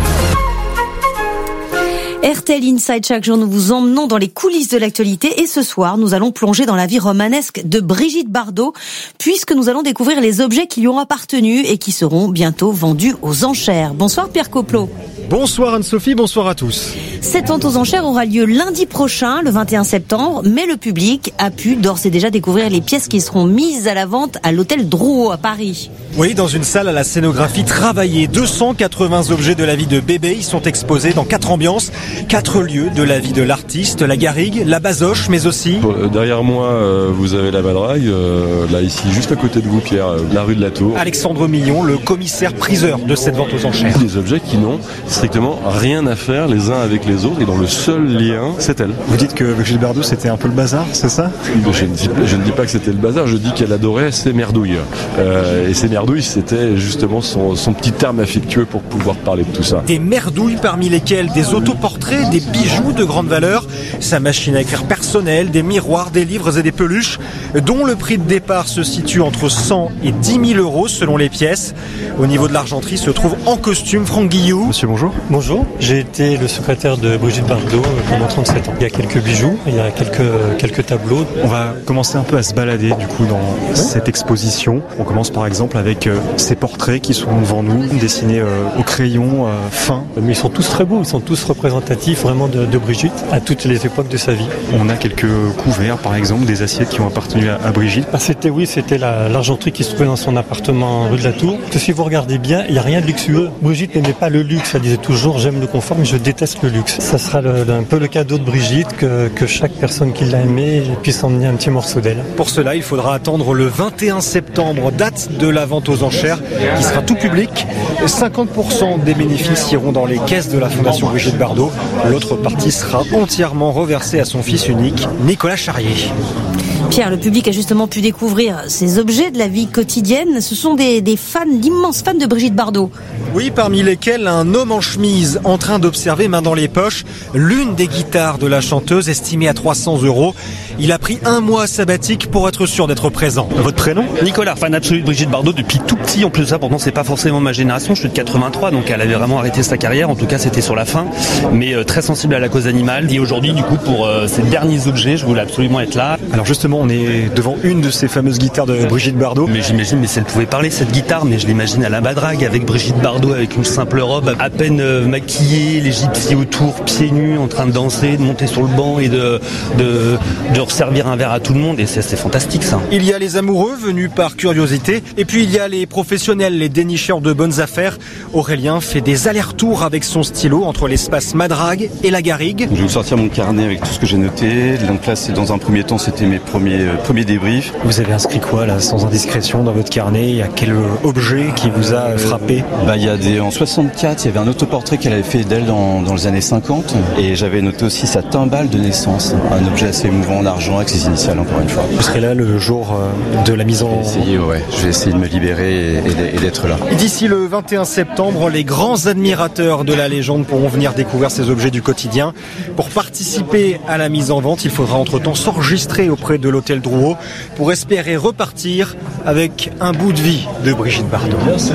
Speaker 15: R T L Inside, chaque jour nous vous emmenons dans les coulisses de l'actualité et ce soir nous allons plonger dans la vie romanesque de Brigitte Bardot puisque nous allons découvrir les objets qui lui ont appartenu et qui seront bientôt vendus aux enchères. Bonsoir Pierre Coplot.
Speaker 10: Bonsoir Anne-Sophie, bonsoir à tous.
Speaker 15: Cette vente aux enchères aura lieu lundi prochain, le vingt et un septembre, mais le public a pu d'ores et déjà découvrir les pièces qui seront mises à la vente à l'hôtel Drouot à Paris.
Speaker 10: Oui, dans une salle à la scénographie travaillée. deux cent quatre-vingts objets de la vie de Bébé. Ils sont exposés dans quatre ambiances, quatre lieux de la vie de l'artiste, la garrigue, la basoche, mais aussi...
Speaker 22: Derrière moi, vous avez la Madrague. Là, ici, juste à côté de vous, Pierre, la rue de la Tour.
Speaker 10: Alexandre Millon, le commissaire priseur de cette vente aux enchères.
Speaker 22: Des objets qui n'ont strictement rien à faire les uns avec les autres et dont le seul lien, c'est elle.
Speaker 10: Vous dites que Brigitte Bardot, c'était un peu le bazar, c'est ça ?
Speaker 22: je ne, dis, je ne dis pas que c'était le bazar, je dis qu'elle adorait ses merdouilles. Euh, et ses merdouilles, c'était justement son, son petit terme affectueux pour pouvoir parler de tout ça.
Speaker 10: Des merdouilles parmi lesquelles des autoportraits, des bijoux de grande valeur, sa machine à écrire personnelle, des miroirs, des livres et des peluches, dont le prix de départ se situe entre cent et dix mille euros selon les pièces. Au niveau de l'argenterie se trouve en costume Franck Guillou.
Speaker 23: Monsieur, bonjour. Bonjour, j'ai été le secrétaire de Brigitte Bardot pendant trente-sept ans. Il y a quelques bijoux, il y a quelques, quelques tableaux.
Speaker 29: On va commencer un peu à se balader du coup dans ouais. cette exposition. On commence par exemple avec euh, ces portraits qui sont devant nous, dessinés euh, au crayon euh, fin.
Speaker 23: Mais ils sont tous très beaux, ils sont tous représentatifs vraiment de, de Brigitte à toutes les époques de sa vie.
Speaker 29: On a quelques couverts par exemple, des assiettes qui ont appartenu à, à Brigitte.
Speaker 23: Ah, c'était oui, c'était la, l'argenterie qui se trouvait dans son appartement rue de la Tour. Parce que si vous regardez bien, il n'y a rien de luxueux. Brigitte n'aimait pas le luxe, elle disait toujours j'aime le confort mais je déteste le luxe. Ça sera le, le, un peu le cadeau de Brigitte que, que chaque personne qui l'a aimé puisse emmener un petit morceau d'elle.
Speaker 10: Pour cela, il faudra attendre le vingt et un septembre, date de la vente aux enchères qui sera tout public. cinquante pour cent des bénéfices iront dans les caisses de la Fondation Brigitte Bardot. L'autre partie sera entièrement reversée à son fils unique, Nicolas Charrier.
Speaker 15: Pierre, le public a justement pu découvrir ces objets de la vie quotidienne. Ce sont des, des fans, d'immenses fans de Brigitte Bardot.
Speaker 10: Oui, parmi lesquels un homme en chemise en train d'observer, main dans les poches, l'une des guitares de la chanteuse estimée à trois cents euros. Il a pris un mois sabbatique pour être sûr d'être présent. Votre prénom ?
Speaker 30: Nicolas, fan absolu de Brigitte Bardot depuis tout petit. En plus de ça, pourtant, c'est pas forcément ma génération. Je suis de quatre-vingt-trois, donc elle avait vraiment arrêté sa carrière. En tout cas, c'était sur la fin. Mais euh, très sensible à la cause animale. Et aujourd'hui, du coup, pour euh, ces derniers objets, je voulais absolument être là.
Speaker 29: Alors justement, on est devant une de ces fameuses guitares de Brigitte Bardot.
Speaker 30: Mais j'imagine, mais si elle pouvait parler, cette guitare, mais je l'imagine à la Madrague avec Brigitte Bardot, avec une simple robe, à peine euh, maquillée, les gypsies autour, pieds nus, en train de danser, de monter sur le banc et de, de, de resservir un verre à tout le monde. Et c'est, c'est fantastique, ça.
Speaker 10: Il y a les amoureux venus par curiosité. Et puis il y a les professionnels, les dénicheurs de bonnes affaires. Aurélien fait des allers-retours avec son stylo entre l'espace Madrague et la garrigue.
Speaker 31: Je vais vous sortir mon carnet avec tout ce que j'ai noté. Donc là, c'est dans un premier temps, c'était mes premiers
Speaker 1: premier, euh, premier débrief.
Speaker 29: Vous avez inscrit quoi là, sans indiscrétion, dans votre carnet? Il y a quel objet qui vous a frappé?
Speaker 1: Bah, il y a des, en soixante-quatre, il y avait un autoportrait qu'elle avait fait d'elle dans, dans les années cinquante, et j'avais noté aussi sa timbale de naissance, un objet assez émouvant en argent avec ses initiales encore une fois.
Speaker 29: Vous serez là le jour de la mise en...
Speaker 1: Je vais essayer, ouais, je vais essayer de me libérer et, et d'être là.
Speaker 10: D'ici le vingt et un septembre, les grands admirateurs de la légende pourront venir découvrir ces objets du quotidien. Pour participer à la mise en vente, il faudra entre-temps s'enregistrer auprès de l'hôtel Drouot pour espérer repartir avec un bout de vie de Brigitte Bardot.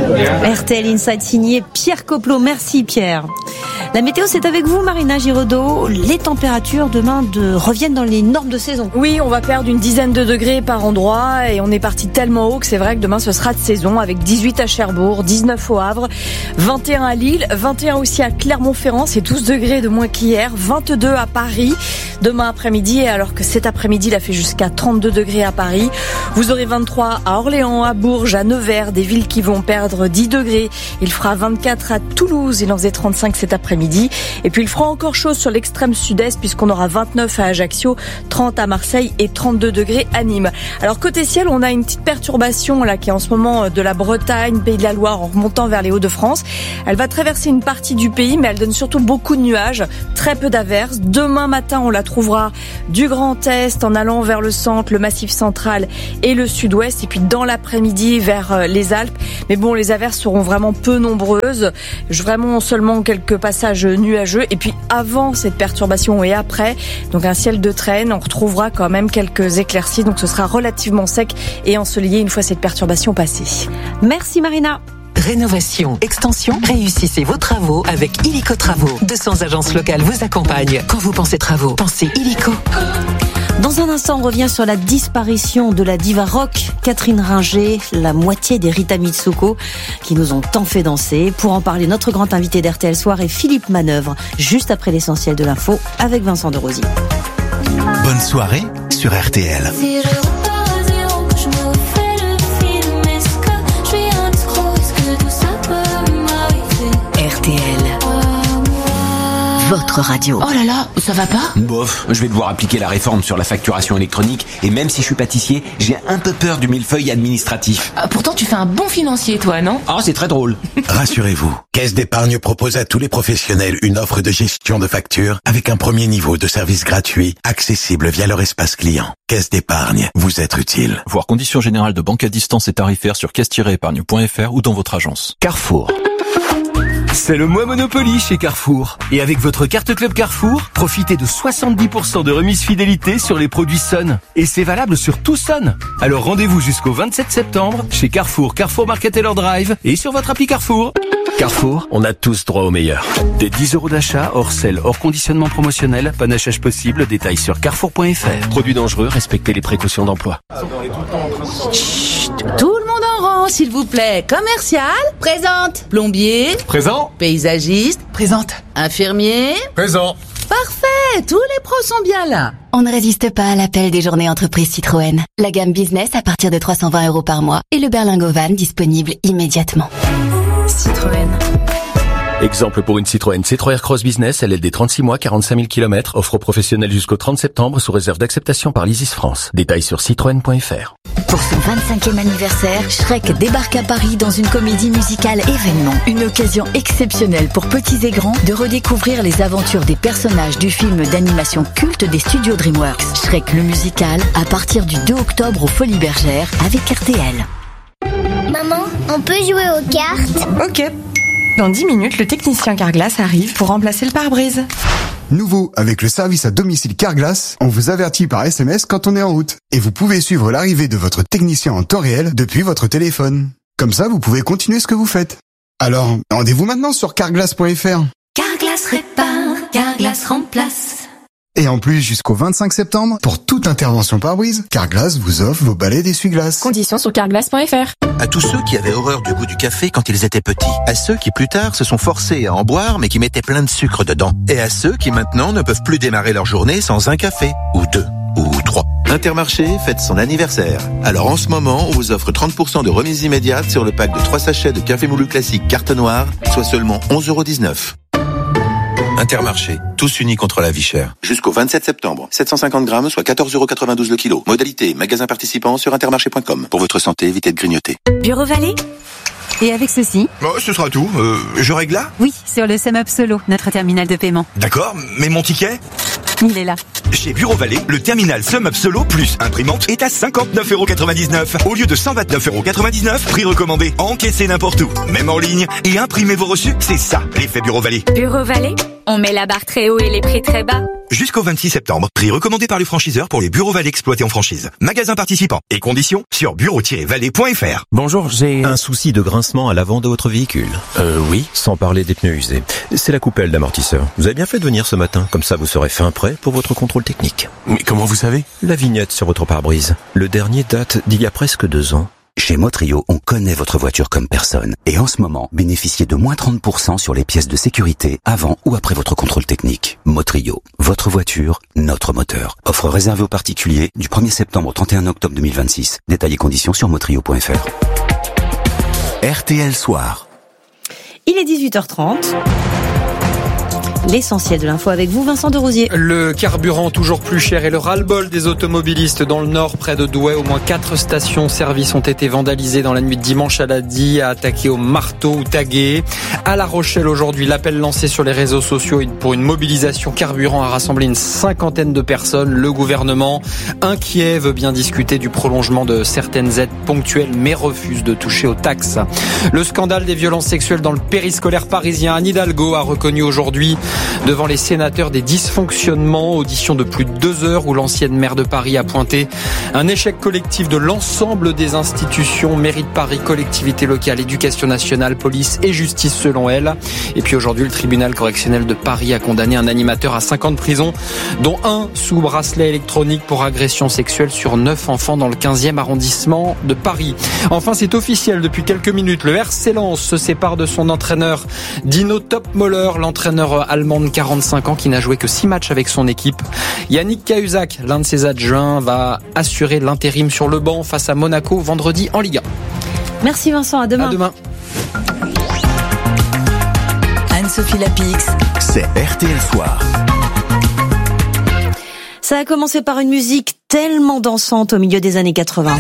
Speaker 15: R T L Inside signé Pierre Coplot. Merci Pierre. La météo, c'est avec vous, Marina Giraudot. Les températures demain de... reviennent dans les normes de saison.
Speaker 3: Oui, on va perdre une dizaine de degrés par endroit et on est parti tellement haut que c'est vrai que demain ce sera de saison avec dix-huit à Cherbourg, dix-neuf au Havre, vingt et un à Lille, vingt et un aussi à Clermont-Ferrand, c'est douze degrés de moins qu'hier, vingt-deux à Paris demain après-midi, alors que cet après-midi il a fait jusqu'à trente-deux degrés à Paris. Vous aurez vingt-trois à Orléans, à Bourges, à Nevers, des villes qui vont perdre dix degrés. Il fera vingt-quatre à Toulouse, il en faisait trente-cinq cet après-midi. Et puis il fera encore chaud sur l'extrême sud-est puisqu'on aura vingt-neuf à Ajaccio, trente à Marseille et trente-deux degrés à Nîmes. Alors côté ciel, on a une petite perturbation là qui est en ce moment de la Bretagne, Pays de la Loire en remontant vers les Hauts-de-France. Elle va traverser une partie du pays mais elle donne surtout beaucoup de nuages, très peu d'averses. Demain matin, on la trouvera du Grand Est en allant vers le centre, le Massif central et le sud-ouest et puis dans l'après-midi vers les Alpes. Mais bon, les averses seront vraiment peu nombreuses, vraiment seulement quelques passages nuageux et puis avant cette perturbation et après, donc un ciel de traîne, on retrouvera quand même quelques éclaircies, donc ce sera relativement sec et ensoleillé une fois cette perturbation passée.
Speaker 15: Merci Marina.
Speaker 5: Rénovation, extension, réussissez vos travaux avec Illico Travaux. deux cents agences locales vous accompagnent. Quand vous pensez travaux, pensez Illico.
Speaker 15: Dans un instant, on revient sur la disparition de la diva rock Catherine Ringer, la moitié des Rita Mitsuko qui nous ont tant fait danser. Pour en parler, notre grand invité d'R T L Soir est Philippe Manœuvre, juste après l'essentiel de l'info avec Vincent de Rosy.
Speaker 6: Bonne soirée sur R T L.
Speaker 12: R T L. Votre radio.
Speaker 18: Oh là là, ça va pas?
Speaker 24: Bof, je vais devoir appliquer la réforme sur la facturation électronique et même si je suis pâtissier, j'ai un peu peur du millefeuille administratif.
Speaker 18: Ah, pourtant tu fais un bon financier toi, non?
Speaker 24: Ah, c'est très drôle.
Speaker 6: Rassurez-vous, Caisse d'épargne propose à tous les professionnels une offre de gestion de factures avec un premier niveau de service gratuit, accessible via leur espace client. Caisse d'épargne, vous êtes utile.
Speaker 25: Voir conditions générales de banque à distance et tarifaires sur caisse tiret épargne point f r ou dans votre agence.
Speaker 6: Carrefour.
Speaker 13: C'est le mois Monopoly chez Carrefour. Et avec votre carte Club Carrefour, profitez de soixante-dix pour cent de remise fidélité sur les produits Sun. Et c'est valable sur tout Sun. Alors rendez-vous jusqu'au vingt-sept septembre chez Carrefour, Carrefour Market Taylor Drive et sur votre appli Carrefour.
Speaker 6: Carrefour, on a tous droit au meilleur.
Speaker 13: Des dix euros d'achat, hors sel, hors conditionnement promotionnel, panachage possible, détails sur carrefour point f r.
Speaker 6: Produits dangereux, respectez les précautions d'emploi.
Speaker 18: Chut, tout le monde en rang, s'il vous plaît. Commercial, présente. Plombier,
Speaker 26: présent.
Speaker 18: Paysagiste,
Speaker 26: présente.
Speaker 18: Infirmier,
Speaker 26: présent.
Speaker 18: Parfait, tous les pros sont bien là.
Speaker 12: On ne résiste pas à l'appel des journées entreprises Citroën. La gamme business à partir de trois cent vingt euros par mois et le berlingot van disponible immédiatement.
Speaker 18: Citroën.
Speaker 6: Exemple pour une Citroën C trois R Cross Business, L L D trente-six mois, quarante-cinq mille kilomètres, offre professionnelle jusqu'au trente septembre sous réserve d'acceptation par l'Isis France. Détails sur citroën point f r.
Speaker 12: Pour son vingt-cinquième anniversaire, Shrek débarque à Paris dans une comédie musicale événement. Une occasion exceptionnelle pour petits et grands de redécouvrir les aventures des personnages du film d'animation culte des studios DreamWorks. Shrek le musical, à partir du deux octobre aux Folies Bergères avec R T L.
Speaker 27: Maman, on peut jouer aux cartes?
Speaker 28: Ok. Dans dix minutes, le technicien Carglass arrive pour remplacer le pare-brise.
Speaker 31: Nouveau, avec le service à domicile Carglass, on vous avertit par S M S quand on est en route. Et vous pouvez suivre l'arrivée de votre technicien en temps réel depuis votre téléphone. Comme ça, vous pouvez continuer ce que vous faites. Alors, rendez-vous maintenant sur carglass point f r.
Speaker 12: Carglass répare, Carglass remplace.
Speaker 31: Et en plus, jusqu'au vingt-cinq septembre, pour toute intervention pare-brise, Carglass vous offre vos balais d'essuie-glace.
Speaker 28: Conditions sur carglass point f r.
Speaker 32: À tous ceux qui avaient horreur du goût du café quand ils étaient petits. À ceux qui plus tard se sont forcés à en boire mais qui mettaient plein de sucre dedans. Et à ceux qui maintenant ne peuvent plus démarrer leur journée sans un café. Ou deux. Ou trois. Intermarché fête son anniversaire. Alors en ce moment, on vous offre trente pour cent de remise immédiate sur le pack de trois sachets de café moulu classique carte noire, soit seulement onze euros dix-neuf. Intermarché, tous unis contre la vie chère. Jusqu'au vingt-sept septembre, sept cent cinquante grammes, soit quatorze euros quatre-vingt-douze le kilo. Modalité, magasin participant sur intermarché point com. Pour votre santé, évitez de grignoter.
Speaker 12: Bureau Vallée. Et avec ceci?
Speaker 2: Oh, ce sera tout. Euh, je règle là?
Speaker 12: Oui, sur le SumUp Solo, notre terminal de paiement.
Speaker 2: D'accord, mais mon ticket?
Speaker 12: Il est là.
Speaker 2: Chez Bureau Vallée, le terminal SumUp Solo plus imprimante est à cinquante-neuf euros quatre-vingt-dix-neuf au lieu de cent vingt-neuf euros quatre-vingt-dix-neuf, prix recommandé. Encaissez n'importe où, même en ligne, et imprimez vos reçus. C'est ça, l'effet Bureau Vallée.
Speaker 12: Bureau Vallée, on met la barre très haut et les prix très bas.
Speaker 2: Jusqu'au vingt-six septembre, prix recommandé par les franchiseurs pour les Bureaux Vallée exploités en franchise. Magasin participant et conditions sur bureau tiret vallée point f r.
Speaker 4: Bonjour, j'ai un souci de grincement à l'avant de votre véhicule. Euh, oui. Sans parler des pneus usés. C'est la coupelle d'amortisseur. Vous avez bien fait de venir ce matin, comme ça vous serez fin prêt pour votre contrôle technique. Mais comment vous savez? La vignette sur votre pare-brise. Le dernier date d'il y a presque deux ans.
Speaker 7: Chez Motrio, on connaît votre voiture comme personne. Et en ce moment, bénéficiez de moins trente pour cent sur les pièces de sécurité avant ou après votre contrôle technique. Motrio, votre voiture, notre moteur. Offre réservée aux particuliers du premier septembre au trente et un octobre deux mille vingt-six. Détails et conditions sur motrio point f r. R T L Soir.
Speaker 15: Il est dix-huit heures trente. L'essentiel de l'info avec vous, Vincent Derosier.
Speaker 8: Le carburant toujours plus cher et le ras-le-bol des automobilistes dans le nord, près de Douai. Au moins quatre stations-service ont été vandalisées dans la nuit de dimanche à lundi, attaquées au marteau ou taguées. À La Rochelle aujourd'hui, l'appel lancé sur les réseaux sociaux pour une mobilisation carburant a rassemblé une cinquantaine de personnes. Le gouvernement, inquiet, veut bien discuter du prolongement de certaines aides ponctuelles, mais refuse de toucher aux taxes. Le scandale des violences sexuelles dans le périscolaire parisien. Anne Hidalgo a reconnu aujourd'hui devant les sénateurs des dysfonctionnements, audition de plus de deux heures où l'ancienne maire de Paris a pointé un échec collectif de l'ensemble des institutions, mairie de Paris, collectivité locale, éducation nationale, police et justice selon elle. Et puis aujourd'hui, le tribunal correctionnel de Paris a condamné un animateur à cinq ans de prison, dont un sous bracelet électronique pour agression sexuelle sur neuf enfants dans le quinzième arrondissement de Paris. Enfin, c'est officiel depuis quelques minutes, le R C Lens se sépare de son entraîneur Dino Topmoller, l'entraîneur allemand de quarante-cinq ans qui n'a joué que six matchs avec son équipe. Yannick Cahuzac, l'un de ses adjoints, va assurer l'intérim sur le banc face à Monaco vendredi en Ligue un.
Speaker 15: Merci Vincent, à demain.
Speaker 8: À demain.
Speaker 5: Anne-Sophie Lapix.
Speaker 7: C'est R T L Soir.
Speaker 15: Ça a commencé par une musique tellement dansante au milieu des années quatre-vingts.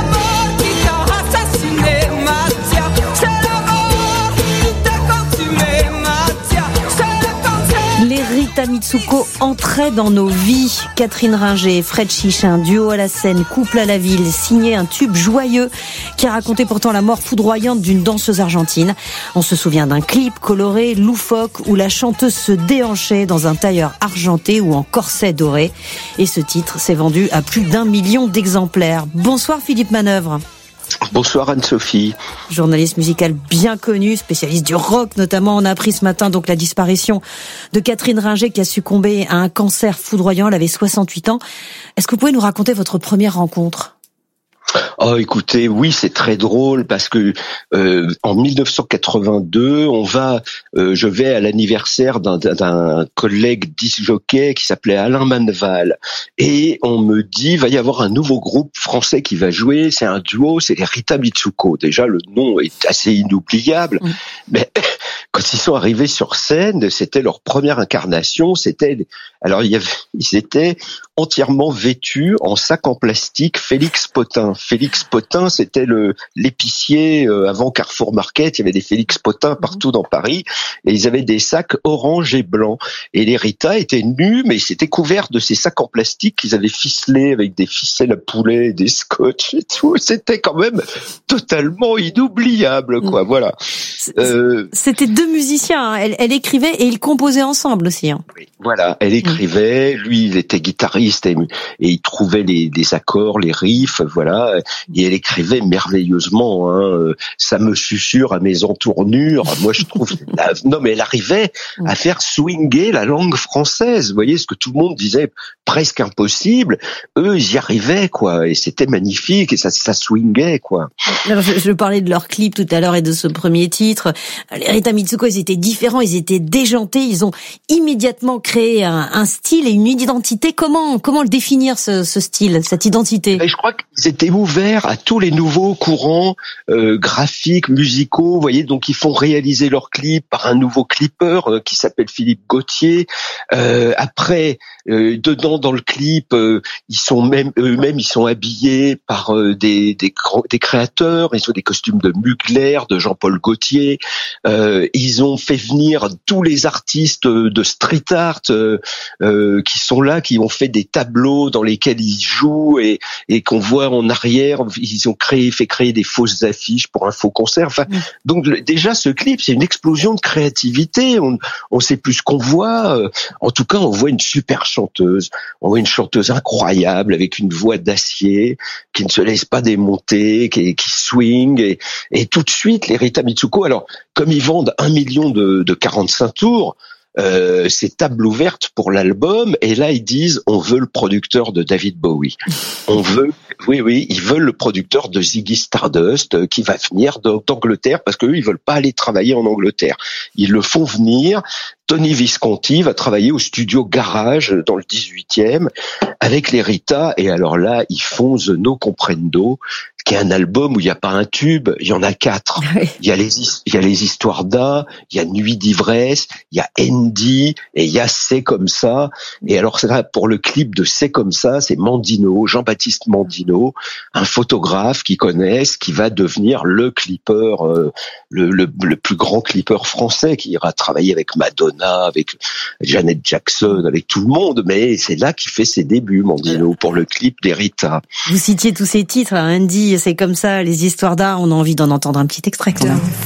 Speaker 15: Rita Mitsuko entrait dans nos vies. Catherine Ringer et Fred Chiche, un duo à la scène, couple à la ville, signé un tube joyeux qui racontait pourtant la mort foudroyante d'une danseuse argentine. On se souvient d'un clip coloré, loufoque, où la chanteuse se déhanchait dans un tailleur argenté ou en corset doré. Et ce titre s'est vendu à plus d'un million d'exemplaires. Bonsoir Philippe Manœuvre.
Speaker 9: Bonsoir Anne-Sophie.
Speaker 15: Journaliste musical bien connu, spécialiste du rock notamment. On a appris ce matin donc la disparition de Catherine Ringer qui a succombé à un cancer foudroyant. Elle avait soixante-huit ans. Est-ce que vous pouvez nous raconter votre première rencontre ?
Speaker 9: Oh, écoutez, oui, c'est très drôle parce que euh, en dix-neuf cent quatre-vingt-deux, on va, euh, je vais à l'anniversaire d'un, d'un collègue disc-jockey qui s'appelait Alain Manval, et on me dit va y avoir un nouveau groupe français qui va jouer. C'est un duo, c'est les Rita Mitsuko. Déjà, le nom est assez inoubliable, mmh. mais quand ils sont arrivés sur scène, c'était leur première incarnation. C'était, alors il y avait, ils étaient entièrement vêtus en sac en plastique Félix Potin. Félix Potin, c'était le l'épicier euh, avant Carrefour Market. Il y avait des Félix Potin partout dans Paris, et ils avaient des sacs orange et blanc. Et les Rita étaient nus, mais ils étaient couverts de ces sacs en plastique qu'ils avaient ficelés avec des ficelles à poulet, des scotch et tout. C'était quand même totalement inoubliable, quoi. Voilà.
Speaker 15: Euh... C'était deux musiciens. Hein. Elle, elle écrivait et ils composaient ensemble aussi. Hein.
Speaker 9: Oui, voilà. Elle écrivait, lui, il était guitariste et, et il trouvait les, les accords, les riffs, voilà. Et elle écrivait merveilleusement. Hein. Ça me susurre à mes entournures. Moi, je trouve. Non, mais elle arrivait à faire swinger la langue française. Vous voyez, ce que tout le monde disait presque impossible, eux, ils y arrivaient, quoi. Et c'était magnifique, et ça, ça swingait, quoi.
Speaker 15: Alors, je, je parlais de leur clip tout à l'heure et de ce premier titre. Les Rita Mitsuko, ils étaient différents, ils étaient déjantés, ils ont immédiatement créé un, un style et une identité. Comment, comment le définir, ce, ce style, cette identité?
Speaker 9: Et je crois qu'ils étaient ouverts à tous les nouveaux courants euh, graphiques, musicaux. Vous voyez, donc ils font réaliser leurs clips par un nouveau clipper euh, qui s'appelle Philippe Gauthier. Euh, après, euh, dedans dans le clip, euh, ils sont même eux-mêmes, ils sont habillés par euh, des, des des créateurs. Ils ont des costumes de Mugler, de Jean-Paul Gaultier. Euh, ils ont fait venir tous les artistes de street art euh, euh, qui sont là, qui ont fait des tableaux dans lesquels ils jouent et, et qu'on voit en arrière. Ils ont créé, fait créer des fausses affiches pour un faux concert. Enfin, mmh. donc le, déjà ce clip, c'est une explosion de créativité. On, on sait plus ce qu'on voit. En tout cas, on voit une super chanteuse. On voit une chanteuse incroyable avec une voix d'acier qui ne se laisse pas démonter, qui, qui swing et, et tout de suite les Rita Mitsuko. Alors, comme ils vendent un million de, de quarante-cinq tours. Euh, c'est table ouverte pour l'album et là ils disent on veut le producteur de David Bowie, on veut, oui oui, ils veulent le producteur de Ziggy Stardust euh, qui va venir d'Angleterre parce qu'eux ils veulent pas aller travailler en Angleterre, ils le font venir. Tony Visconti va travailler au studio Garage dans le dix-huitième avec les Rita et alors là ils font The No Comprendo qui est un album où il n'y a pas un tube, il y en a quatre. Oui. Il y a les il y a les histoires d'A, il y a Nuit d'ivresse, il y a Andy et il y a C'est comme ça. Et alors c'est là pour le clip de C'est comme ça, c'est Mandino, Jean-Baptiste Mandino, un photographe qu'ils connaissent qui va devenir le clipper, euh, le, le le plus grand clipper français qui ira travailler avec Madonna, avec Janet Jackson, avec tout le monde. Mais c'est là qu'il fait ses débuts, Mandino, pour le clip des Rita.
Speaker 15: Vous citiez tous ces titres, hein, Andy, C'est comme ça, les histoires d'art, on a envie d'en entendre un petit extrait quand même.